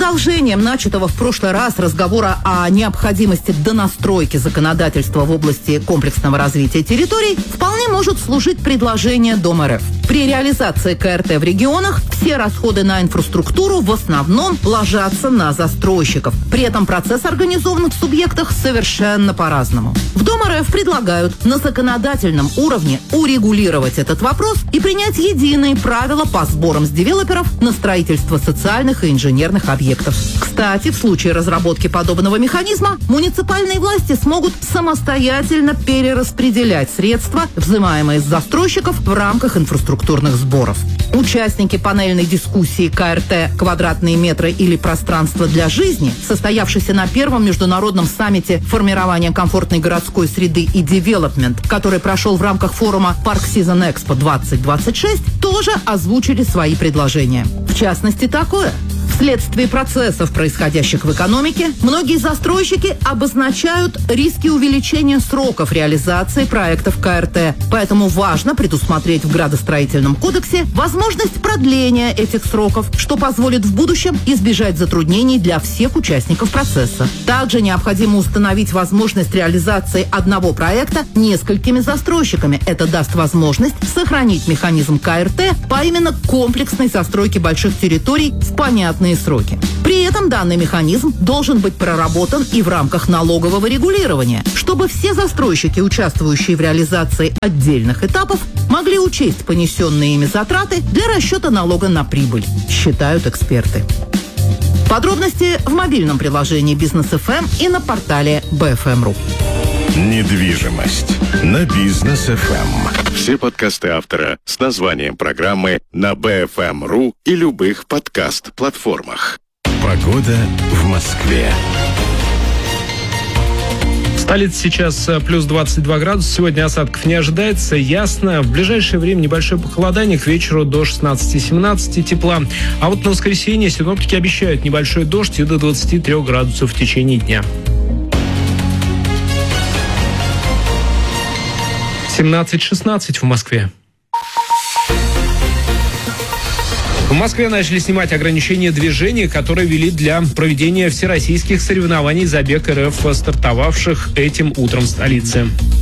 Продолжением начатого в прошлый раз разговора о необходимости донастройки законодательства в области комплексного развития территорий вполне может служить предложение Дом эр эф. При реализации ка эр тэ в регионах все расходы на инфраструктуру в основном ложатся на застройщиков. При этом процесс организован в субъектах совершенно по-разному. В Дом эр эф предлагают на законодательном уровне урегулировать этот вопрос и принять единые правила по сборам с девелоперов на строительство социальных и инженерных объектов. объектов. Кстати, в случае разработки подобного механизма муниципальные власти смогут самостоятельно перераспределять средства, взимаемые с застройщиков в рамках инфраструктурных сборов. Участники панельной дискуссии ка эр тэ «Квадратные метры или пространство для жизни», состоявшейся на первом международном саммите формирования комфортной городской среды и девелопмент, который прошел в рамках форума Park Season Expo двадцать двадцать шесть, тоже озвучили свои предложения. В частности, такое. Вследствие процессов, происходящих в экономике, многие застройщики обозначают риски увеличения сроков реализации проектов ка эр тэ. Поэтому важно предусмотреть в градостроительном кодексе возможность продления этих сроков, что позволит в будущем избежать затруднений для всех участников процесса. Также необходимо установить возможность реализации одного проекта несколькими застройщиками. Это даст возможность сохранить механизм ка эр тэ по именно комплексной застройке больших территорий в понятные сроки. При этом данный механизм должен быть проработан и в рамках налогового регулирования, чтобы все застройщики, участвующие в реализации отдельных этапов, могли учесть понесенные ими затраты для расчета налога на прибыль, считают эксперты. Подробности в мобильном приложении Бизнес эф эм и на портале бэ эф эм точка ру. Недвижимость на Бизнес эф эм. Все подкасты автора с названием программы на бэ эф эм точка ру и любых подкаст-платформах. Погода в Москве. В столице сейчас плюс двадцать два градуса. Сегодня осадков не ожидается. Ясно. В ближайшее время небольшое похолодание. К вечеру до шестнадцати-семнадцати тепла. А вот на воскресенье синоптики обещают небольшой дождь и до двадцати трёх градусов в течение дня. семнадцать шестнадцать в Москве. В Москве начали снимать ограничения движения, которые ввели для проведения всероссийских соревнований «Забег эр эф», стартовавших этим утром в столице.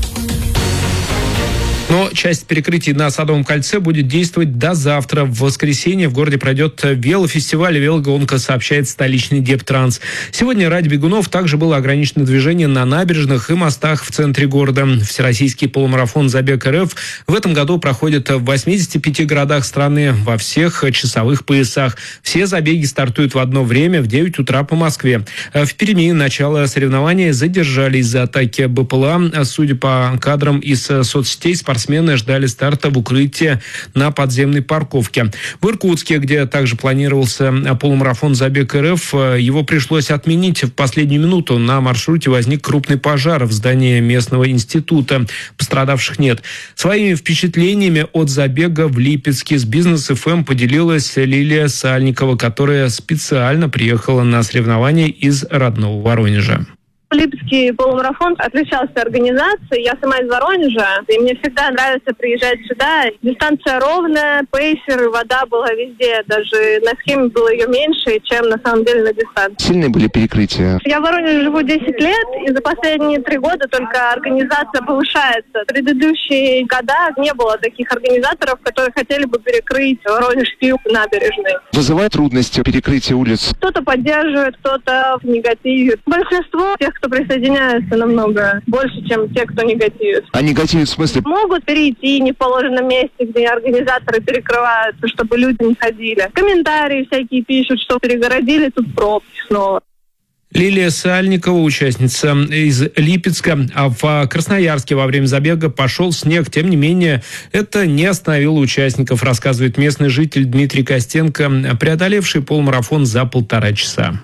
Но часть перекрытий на Садовом кольце будет действовать до завтра. В воскресенье в городе пройдет велофестиваль и велогонка, сообщает столичный Дептранс. Сегодня ради бегунов также было ограничено движение на набережных и мостах в центре города. Всероссийский полумарафон «Забег эр эф» в этом году проходит в восьмидесяти пяти городах страны во всех часовых поясах. Все забеги стартуют в одно время в девять утра по Москве. В Перми начало соревнований задержали из-за атаки бэ пэ эл а. Судя по кадрам из соцсетей, спортсмены Спортсмены ждали старта в укрытии на подземной парковке. В Иркутске, где также планировался полумарафон «Забег эр эф», его пришлось отменить в последнюю минуту. На маршруте возник крупный пожар в здании местного института. Пострадавших нет. Своими впечатлениями от забега в Липецке с Бизнес эф эм поделилась Лилия Сальникова, которая специально приехала на соревнования из родного Воронежа. Липецкий полумарафон отличался организацией. Я сама из Воронежа, и мне всегда нравится приезжать сюда. Дистанция ровная, пейсер, вода была везде. Даже на схеме было ее меньше, чем на самом деле на дистанции. Сильные были перекрытия? Я в Воронеже живу десять лет, и за последние три года только организация повышается. В предыдущие года не было таких организаторов, которые хотели бы перекрыть Воронежскую набережную. Вызывает трудности перекрытия улиц? Кто-то поддерживает, кто-то негативит. Большинство тех, кто присоединяется, намного больше, чем те, кто негативит. А негативит в смысле? Могут перейти не в положенном месте, где организаторы перекрываются, чтобы люди не ходили. Комментарии всякие пишут, что перегородили, тут пробки снова. Лилия Сальникова, участница из Липецка. А в Красноярске во время забега пошел снег. Тем не менее, это не остановило участников, рассказывает местный житель Дмитрий Костенко, преодолевший полумарафон за полтора часа.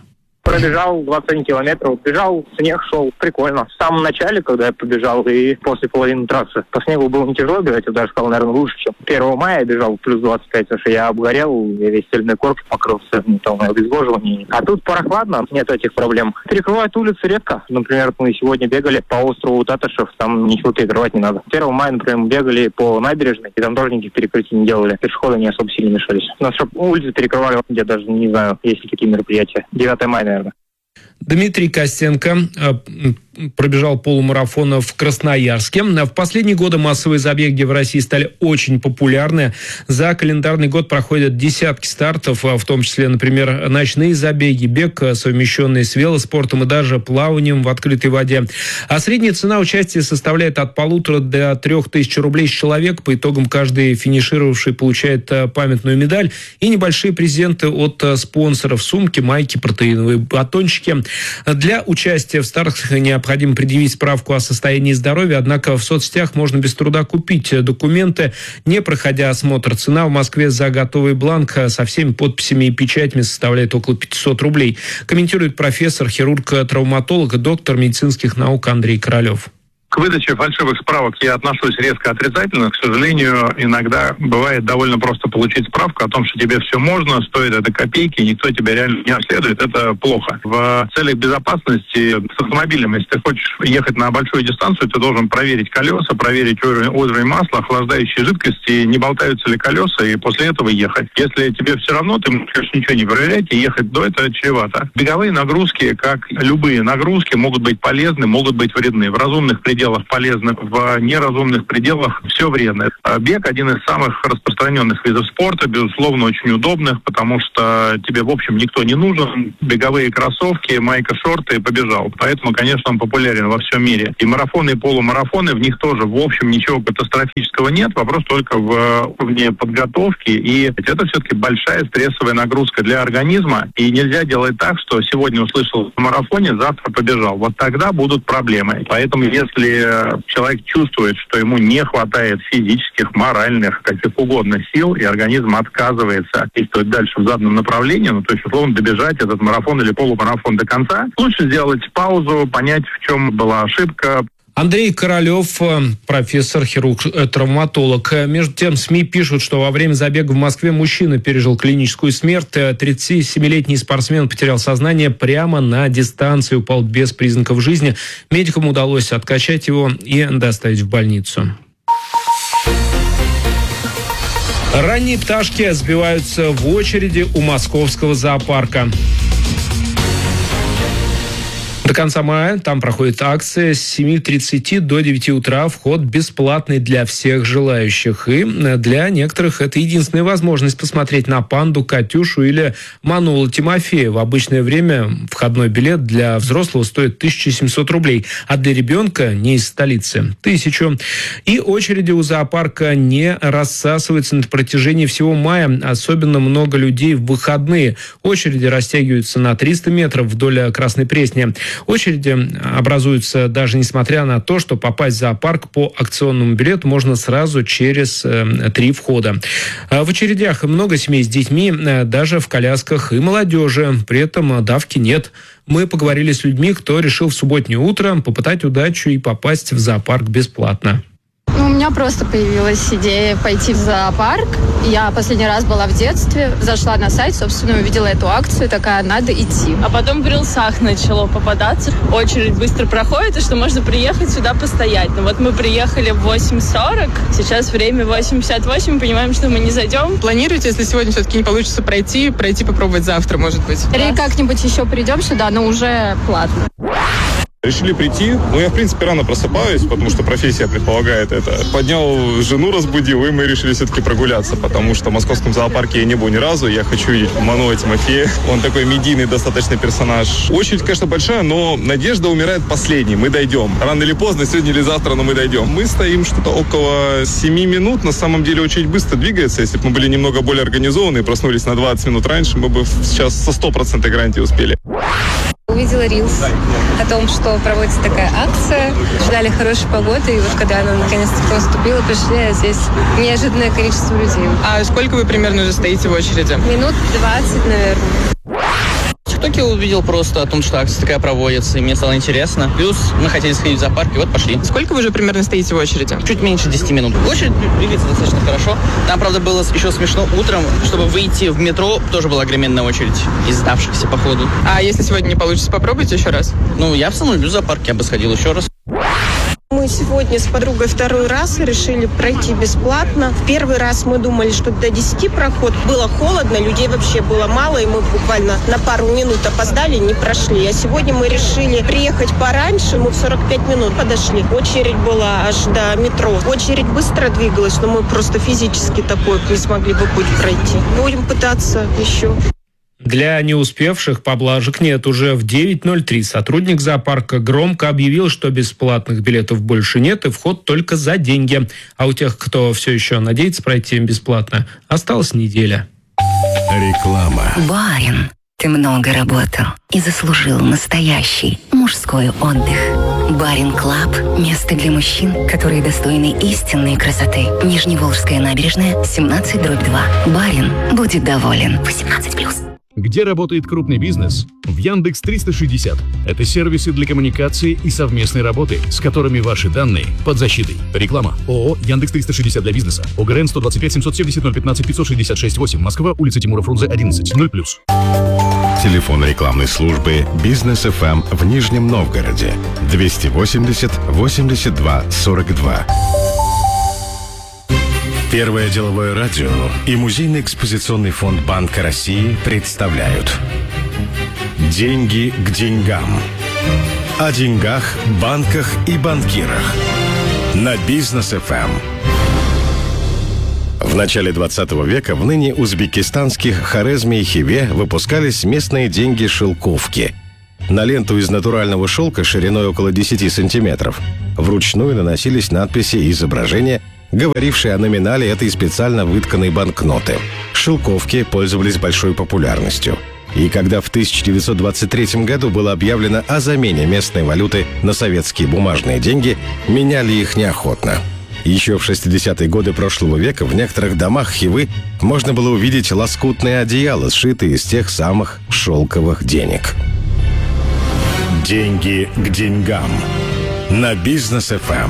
Пробежал двадцать один километр, бежал, снег шел, прикольно. В самом начале, когда я побежал, и после половины трассы, по снегу было не тяжело бежать, я даже сказал, наверное, лучше, чем первого мая я бежал плюс двадцать пять, потому что я обгорел, я весь стельной корпус покрылся, ну, там, обезвоживание. А тут прохладно, нет этих проблем. Перекрывают улицы редко. Например, мы сегодня бегали по острову Татышев, там ничего перекрывать не надо. первого мая, например, мы бегали по набережной, и там тоже никаких перекрытий не делали. Пешеходы не особо сильно мешались. У нас, чтобы улицы перекрывали, я даже не знаю, есть ли такие мероприятия. девятого мая, наверное. Дмитрий Костенко пробежал полумарафон в Красноярске. В последние годы массовые забеги в России стали очень популярны. За календарный год проходят десятки стартов, в том числе, например, ночные забеги, бег, совмещенный с велоспортом и даже плаванием в открытой воде. А средняя цена участия составляет от полутора до трех тысяч рублей с человека. По итогам каждый финишировавший получает памятную медаль и небольшие презенты от спонсоров: сумки, майки, протеиновые батончики. Для участия в стартах необходимо предъявить справку о состоянии здоровья, однако в соцсетях можно без труда купить документы, не проходя осмотр. Цена в Москве за готовый бланк со всеми подписями и печатями составляет около пятьсот рублей, комментирует профессор, хирург-травматолог, доктор медицинских наук Андрей Королев. К выдаче фальшивых справок я отношусь резко отрицательно. К сожалению, иногда бывает довольно просто получить справку о том, что тебе все можно, стоит это копейки, никто тебя реально не обследует. Это плохо. В целях безопасности с автомобилем, если ты хочешь ехать на большую дистанцию, ты должен проверить колеса, проверить уровень, уровень масла, охлаждающие жидкости, не болтаются ли колеса, и после этого ехать. Если тебе все равно, ты можешь, конечно, ничего не проверять и ехать до этого чревато. Беговые нагрузки, как любые нагрузки, могут быть полезны, могут быть вредны. В разумных пределах полезно, в неразумных пределах все вредно. Бег один из самых распространенных видов спорта, безусловно, очень удобных, потому что тебе, в общем, никто не нужен. Беговые кроссовки, майка, шорты, побежал. Поэтому, конечно, он популярен во всем мире. И марафоны, и полумарафоны, в них тоже, в общем, ничего катастрофического нет. Вопрос только в уровне подготовки. И это все-таки большая стрессовая нагрузка для организма. И нельзя делать так, что сегодня услышал в марафоне, завтра побежал. Вот тогда будут проблемы. Поэтому, если человек чувствует, что ему не хватает физических, моральных, каких угодно сил, и организм отказывается действовать дальше в заданном направлении, ну, то есть, условно, добежать этот марафон или полумарафон до конца, лучше сделать паузу, понять, в чем была ошибка. Андрей Королев, профессор, хирург-травматолог. Между тем, СМИ пишут, что во время забега в Москве мужчина пережил клиническую смерть. тридцатисемилетний спортсмен потерял сознание прямо на дистанции, упал без признаков жизни. Медикам удалось откачать его и доставить в больницу. Ранние пташки сбиваются в очереди у московского зоопарка. До конца мая там проходит акция с семи тридцати до девяти утра. Вход бесплатный для всех желающих. И для некоторых это единственная возможность посмотреть на панду, Катюшу или Манула Тимофея. В обычное время входной билет для взрослого стоит тысяча семьсот рублей, а для ребенка не из столицы – тысячу. И очереди у зоопарка не рассасываются на протяжении всего мая. Особенно много людей в выходные. Очереди растягиваются на триста метров вдоль Красной Пресни. Очереди образуются даже несмотря на то, что попасть в зоопарк по акционному билету можно сразу через э, три входа. В очередях много семей с детьми, э, даже в колясках и молодежи. При этом давки нет. Мы поговорили с людьми, кто решил в субботнее утро попытать удачу и попасть в зоопарк бесплатно. Ну, у меня просто появилась идея пойти в зоопарк. Я последний раз была в детстве, зашла на сайт, собственно, увидела эту акцию, такая, надо идти. А потом в рилсах начало попадаться. Очередь быстро проходит, и что можно приехать сюда постоять. Ну вот мы приехали в восемь сорок, сейчас время восемь пятьдесят восемь, понимаем, что мы не зайдем. Планируете, если сегодня все-таки не получится пройти, пройти попробовать завтра, может быть? Или как-нибудь еще придем сюда, но уже платно. Решили прийти. Ну, я, в принципе, рано просыпаюсь, потому что профессия предполагает это. Поднял жену, разбудил, и мы решили все-таки прогуляться, потому что в московском зоопарке я не был ни разу. Я хочу видеть Манула Тимофея. Он такой медийный достаточно персонаж. Очередь, конечно, большая, но надежда умирает последней. Мы дойдем. Рано или поздно, сегодня или завтра, но мы дойдем. Мы стоим что-то около семи минут. На самом деле очередь быстро двигается. Если бы мы были немного более организованы и проснулись на двадцать минут раньше, мы бы сейчас со стопроцентной гарантией успели. Увидела рилс о том, что проводится такая акция. Ждали хорошей погоды, и вот когда она наконец-то наступила, пришли, а здесь неожиданное количество людей. А сколько вы примерно уже стоите в очереди? Минут двадцать, наверное. Кто ТикТоке увидел просто о том, что акция такая проводится, и мне стало интересно. Плюс мы хотели сходить в зоопарк, и вот пошли. Сколько вы уже примерно стоите в очереди? Чуть меньше десяти минут. Очередь двигается достаточно хорошо. Там, правда, было еще смешно утром, чтобы выйти в метро, тоже была огроменная очередь из сдавшихся по ходу. А если сегодня не получится, попробуйте еще раз? Ну, я в самом люблю зоопарк, я бы сходил еще раз. Мы сегодня с подругой второй раз решили пройти бесплатно. В первый раз мы думали, что до десяти проход. Было холодно, людей вообще было мало, и мы буквально на пару минут опоздали, не прошли. А сегодня мы решили приехать пораньше, мы в сорок пять минут подошли. Очередь была аж до метро. Очередь быстро двигалась, но мы просто физически такой не смогли бы путь пройти. Будем пытаться еще. Для не успевших поблажек нет. Уже в девять ноль три сотрудник зоопарка громко объявил, что бесплатных билетов больше нет и вход только за деньги. А у тех, кто все еще надеется пройти бесплатно, осталась неделя. Реклама. Барин, ты много работал и заслужил настоящий мужской отдых. Барин Клаб – место для мужчин, которые достойны истинной красоты. Нижневолжская набережная, семнадцать дробь два. Барин будет доволен. восемнадцать плюс. Где работает крупный бизнес? В Яндекс триста шестьдесят. Это сервисы для коммуникации и совместной работы, с которыми ваши данные под защитой. Реклама. ООО «Яндекс триста шестьдесят» для бизнеса. ОГРН сто двадцать пять семьсот семьдесят ноль пятнадцать пятьсот шестьдесят шесть восемь. Москва, улица Тимура Фрунзе, одиннадцать. ноль плюс. Телефон рекламной службы «Бизнес эф эм» в Нижнем Новгороде. двести восемьдесят восемьдесят два сорок два. Первое деловое радио и Музейный экспозиционный фонд Банка России представляют «Деньги к деньгам». О деньгах, банках и банкирах. На Бизнес эф эм. В начале двадцатого века в ныне узбекистанских Хорезме и Хиве выпускались местные деньги-шелковки. На ленту из натурального шелка шириной около десяти сантиметров вручную наносились надписи и изображения, говорившие о номинале этой специально вытканной банкноты. Шелковки пользовались большой популярностью. И когда в тысяча девятьсот двадцать третьем году было объявлено о замене местной валюты на советские бумажные деньги, меняли их неохотно. Еще в шестидесятые годы прошлого века в некоторых домах Хивы можно было увидеть лоскутные одеяла, сшитые из тех самых шелковых денег. Деньги к деньгам. На Бизнес эф эм.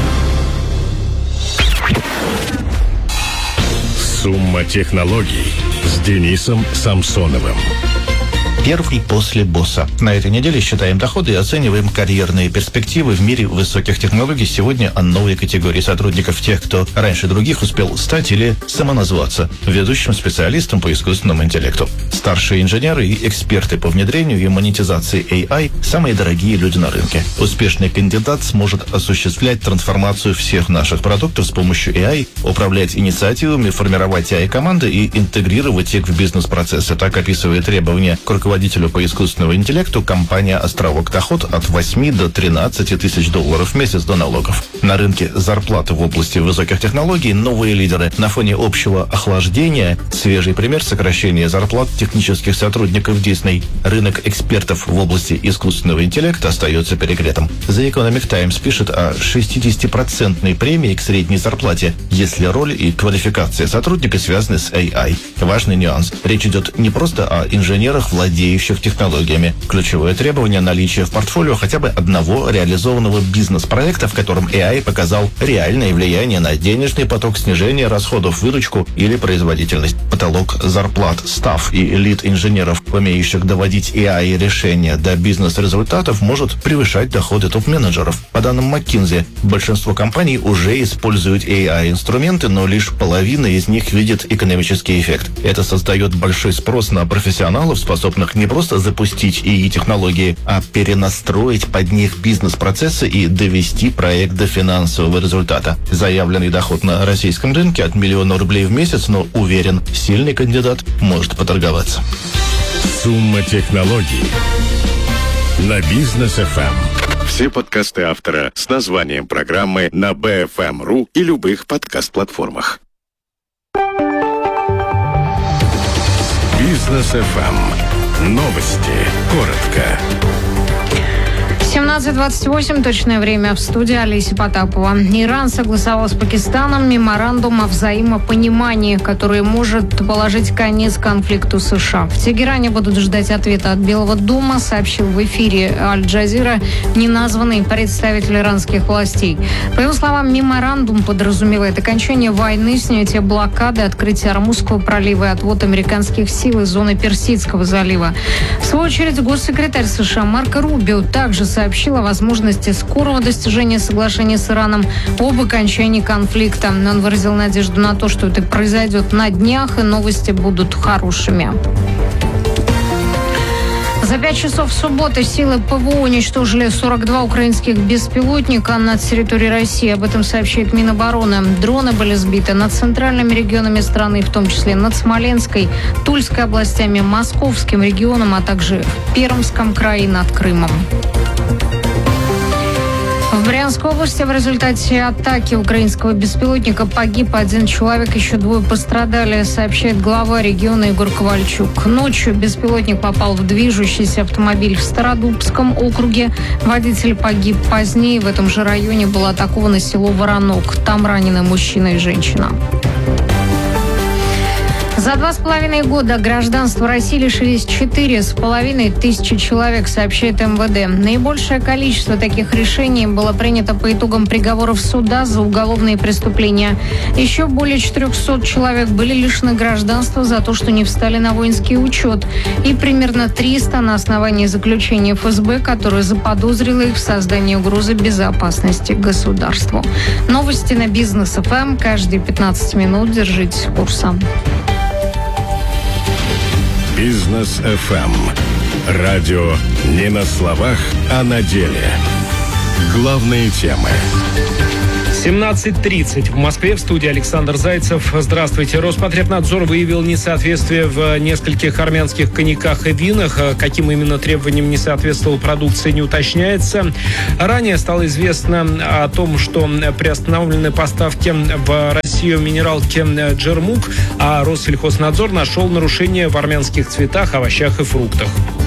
Сумма технологий с Денисом Самсоновым. Первый после босса. На этой неделе считаем доходы и оцениваем карьерные перспективы в мире высоких технологий. Сегодня о новой категории сотрудников, тех, кто раньше других успел стать или самоназваться ведущим специалистом по искусственному интеллекту. Старшие инженеры и эксперты по внедрению и монетизации эй ай – самые дорогие люди на рынке. Успешный кандидат сможет осуществлять трансформацию всех наших продуктов с помощью эй ай, управлять инициативами, формировать эй ай-команды и интегрировать их в бизнес-процессы. Так описывает требования к руководителю по искусственному интеллекту компания «Островок Доход» от восьми до тринадцати тысяч долларов в месяц до налогов. На рынке зарплаты в области высоких технологий новые лидеры. На фоне общего охлаждения свежий пример сокращения зарплат технических сотрудников Disney. Рынок экспертов в области искусственного интеллекта остается перегретым. The Economic Times пишет о шестидесятипроцентной премии к средней зарплате, если роль и квалификация сотрудника связаны с эй ай. Важный нюанс. Речь идет не просто о инженерах, владеющих технологиями. Ключевое требование – наличие в портфолио хотя бы одного реализованного бизнес-проекта, в котором эй ай показал реальное влияние на денежный поток, снижение расходов, выручку или производительность. Потолок зарплат стафф и элит-инженеров, умеющих доводить эй ай-решения до бизнес-результатов, может превышать доходы топ-менеджеров. По данным McKinsey, большинство компаний уже используют эй ай-инструменты, но лишь половина из них видит экономический эффект. Это создает большой спрос на профессионалов, способных не просто запустить эй ай-технологии, а перенастроить под них бизнес-процессы и довести проект до финансового результата. Заявленный доход на российском рынке от миллиона рублей в месяц, но уверен, сильный кандидат может поторговаться. Сумма технологий. На Бизнес эф эм. Все подкасты автора с названием программы на би эф эм точка ру и любых подкаст-платформах. Бизнес эф эм. Новости. Коротко. семнадцать двадцать восемь, точное время, в студии Олеся Потапова. Иран согласовал с Пакистаном меморандум о взаимопонимании, который может положить конец конфликту США. В Тегеране будут ждать ответа от Белого дома, сообщил в эфире Аль-Джазира неназванный представитель иранских властей. По его словам, меморандум подразумевает окончание войны, снятие блокады, открытие Ормузского пролива и отвод американских сил из зоны Персидского залива. В свою очередь, госсекретарь США Марко Рубио также сообщил о возможности скорого достижения соглашения с Ираном об окончании конфликта. Он выразил надежду на то, что это произойдет на днях, и новости будут хорошими. За пять часов субботы силы ПВО уничтожили сорок два украинских беспилотника над территорией России. Об этом сообщает Минобороны. Дроны были сбиты над центральными регионами страны, в том числе над Смоленской, Тульской областями, Московским регионом, а также в Пермском крае над Крымом. В Брянской области в результате атаки украинского беспилотника погиб один человек, еще двое пострадали, сообщает глава региона Егор Ковальчук. Ночью беспилотник попал в движущийся автомобиль в Стародубском округе. Водитель погиб позднее. В этом же районе было атаковано село Воронок. Там ранены мужчина и женщина. За два с половиной года гражданства России лишились четыре с половиной тысячи человек, сообщает эм вэ дэ. Наибольшее количество таких решений было принято по итогам приговоров суда за уголовные преступления. Еще более четырехсот человек были лишены гражданства за то, что не встали на воинский учет. И примерно триста на основании заключения эф эс бэ, которое заподозрило их в создании угрозы безопасности государству. Новости на Бизнес эф эм. Каждые пятнадцать минут держитесь курса. Бизнес эф эм. Радио не на словах, а на деле. Главные темы. семнадцать тридцать. В Москве, в студии Александр Зайцев. Здравствуйте. Роспотребнадзор выявил несоответствие в нескольких армянских коньяках и винах. Каким именно требованиям не соответствовала продукция, не уточняется. Ранее стало известно о том, что приостановлены поставки в Россию минералки Джермук, а Россельхознадзор нашел нарушения в армянских цветах, овощах и фруктах.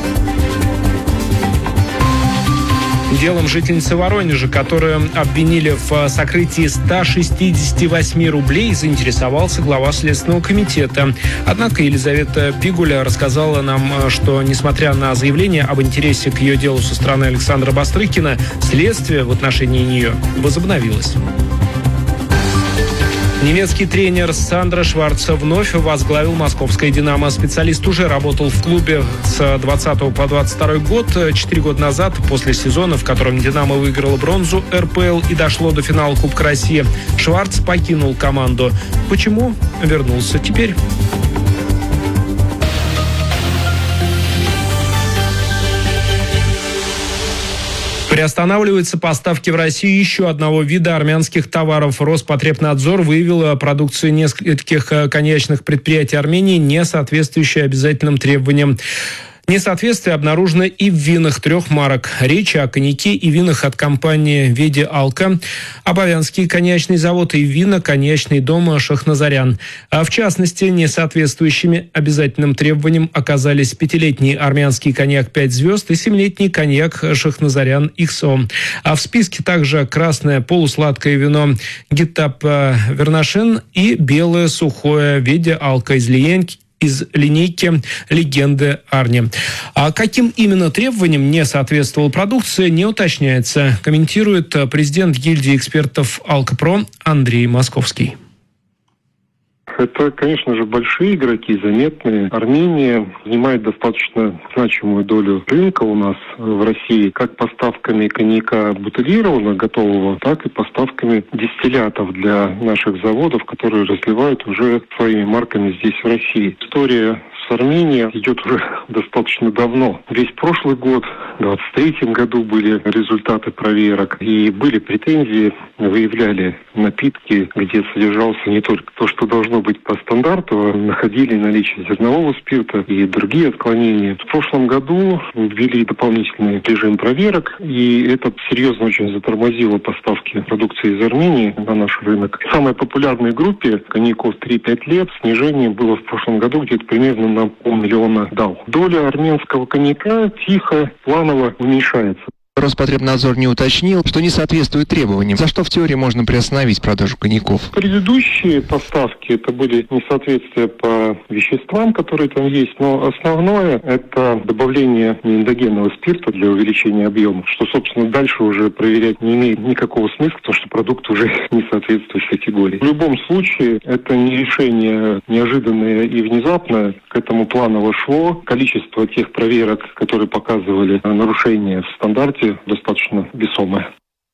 Делом жительницы Воронежа, которую обвинили в сокрытии ста шестидесяти восьми рублей, заинтересовался глава Следственного комитета. Однако Елизавета Пигуля рассказала нам, что, несмотря на заявление об интересе к ее делу со стороны Александра Бастрыкина, следствие в отношении нее возобновилось. Немецкий тренер Сандро Шварц вновь возглавил московское «Динамо». Специалист уже работал в клубе с двадцатого по двадцать второй год. Четыре года назад, после сезона, в котором «Динамо» выиграла бронзу эр пэ эл и дошло до финала Кубка России, Шварц покинул команду. Почему? Вернулся теперь. Приостанавливаются поставки в Россию еще одного вида армянских товаров. Роспотребнадзор выявил продукцию нескольких коньячных предприятий Армении, не соответствующую обязательным требованиям. Несоответствие обнаружено и в винах трех марок. Речь о коньяке и винах от компании «Веди Алка», Абовянский коньячный завод и вина коньячный дом «Шахназарян». А в частности, несоответствующими обязательным требованиям оказались пятилетний армянский коньяк «Пять звезд» и семилетний коньяк «Шахназарян икс о». А в списке также красное полусладкое вино «Гитап Вернашен» и белое сухое «Веди Алка» из Лиенки, из линейки «Легенды Арни». А каким именно требованиям не соответствовала продукция, не уточняется, комментирует президент гильдии экспертов «Алкопро» Андрей Московский. Это, конечно же, большие игроки, заметные. Армения занимает достаточно значимую долю рынка у нас в России, как поставками коньяка бутылированного, готового, так и поставками дистиллятов для наших заводов, которые разливают уже своими марками здесь, в России. История с Арменией идет уже достаточно давно. Весь прошлый год, в двадцать третьем году, были результаты проверок, и были претензии, выявляли напитки, где содержался не только то, что должно быть по стандарту, а находили наличие зернового спирта и другие отклонения. В прошлом году ввели дополнительный режим проверок, и это серьезно очень затормозило поставки продукции из Армении на наш рынок. В самой популярной группе коньяков три-пять лет снижение было в прошлом году где-то примерно на полмиллиона дал. Доля армянского коньяка тихо, планово уменьшается. Роспотребнадзор не уточнил, что не соответствует требованиям, за что в теории можно приостановить продажу коньяков. Предыдущие поставки это были несоответствия по веществам, которые там есть, но основное это добавление неэндогенного спирта для увеличения объема, что, собственно, дальше уже проверять не имеет никакого смысла, потому что продукт уже не соответствует категории. В любом случае, это не решение неожиданное и внезапное, к этому планово шло. Количество тех проверок, которые показывали нарушения в стандарте, достаточно весомое.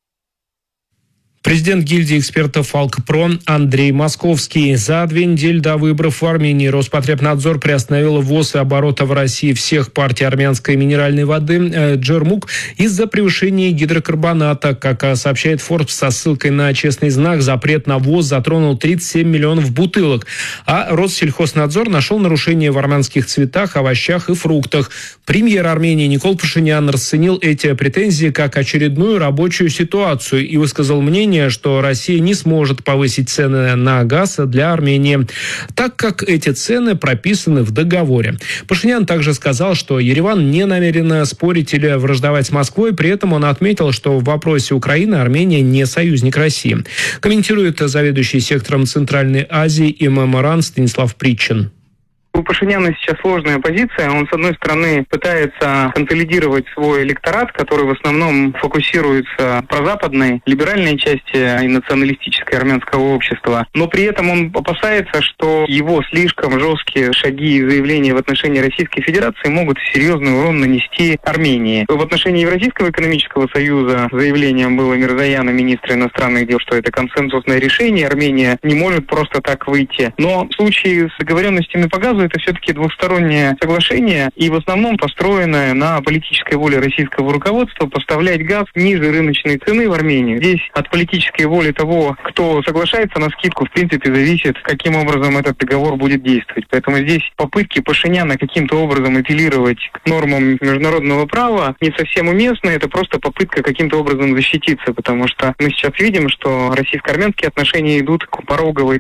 Президент гильдии экспертов «Фалкпро» Андрей Московский. За две недели до выборов в Армении Роспотребнадзор приостановил ввоз и оборота в России всех партий армянской минеральной воды э, «Джермук» из-за превышения гидрокарбоната. Как сообщает Forbes со ссылкой на честный знак, запрет на ввоз затронул тридцать семь миллионов бутылок. А Россельхознадзор нашел нарушения в армянских цветах, овощах и фруктах. Премьер Армении Никол Пашинян расценил эти претензии как очередную рабочую ситуацию и высказал мнение, что Россия не сможет повысить цены на газ для Армении, так как эти цены прописаны в договоре. Пашинян также сказал, что Ереван не намерен спорить или враждовать с Москвой, при этом он отметил, что в вопросе Украины Армения не союзник России. Комментирует заведующий сектором Центральной Азии и меморан Станислав Притчин. У Пашиняна сейчас сложная позиция. Он, с одной стороны, пытается консолидировать свой электорат, который в основном фокусируется в прозападной, либеральной части и националистической армянского общества. Но при этом он опасается, что его слишком жесткие шаги и заявления в отношении Российской Федерации могут серьезный урон нанести Армении. В отношении Евразийского экономического союза заявлением было Мирзояна, министра иностранных дел, что это консенсусное решение. Армения не может просто так выйти. Но в случае с договоренностями по газу это все-таки двустороннее соглашение и в основном построенное на политической воле российского руководства поставлять газ ниже рыночной цены в Армению. Здесь от политической воли того, кто соглашается на скидку, в принципе, зависит, каким образом этот договор будет действовать. Поэтому здесь попытки Пашиняна каким-то образом апеллировать к нормам международного права не совсем уместны. Это просто попытка каким-то образом защититься, потому что мы сейчас видим, что российско-армянские отношения идут к пороговой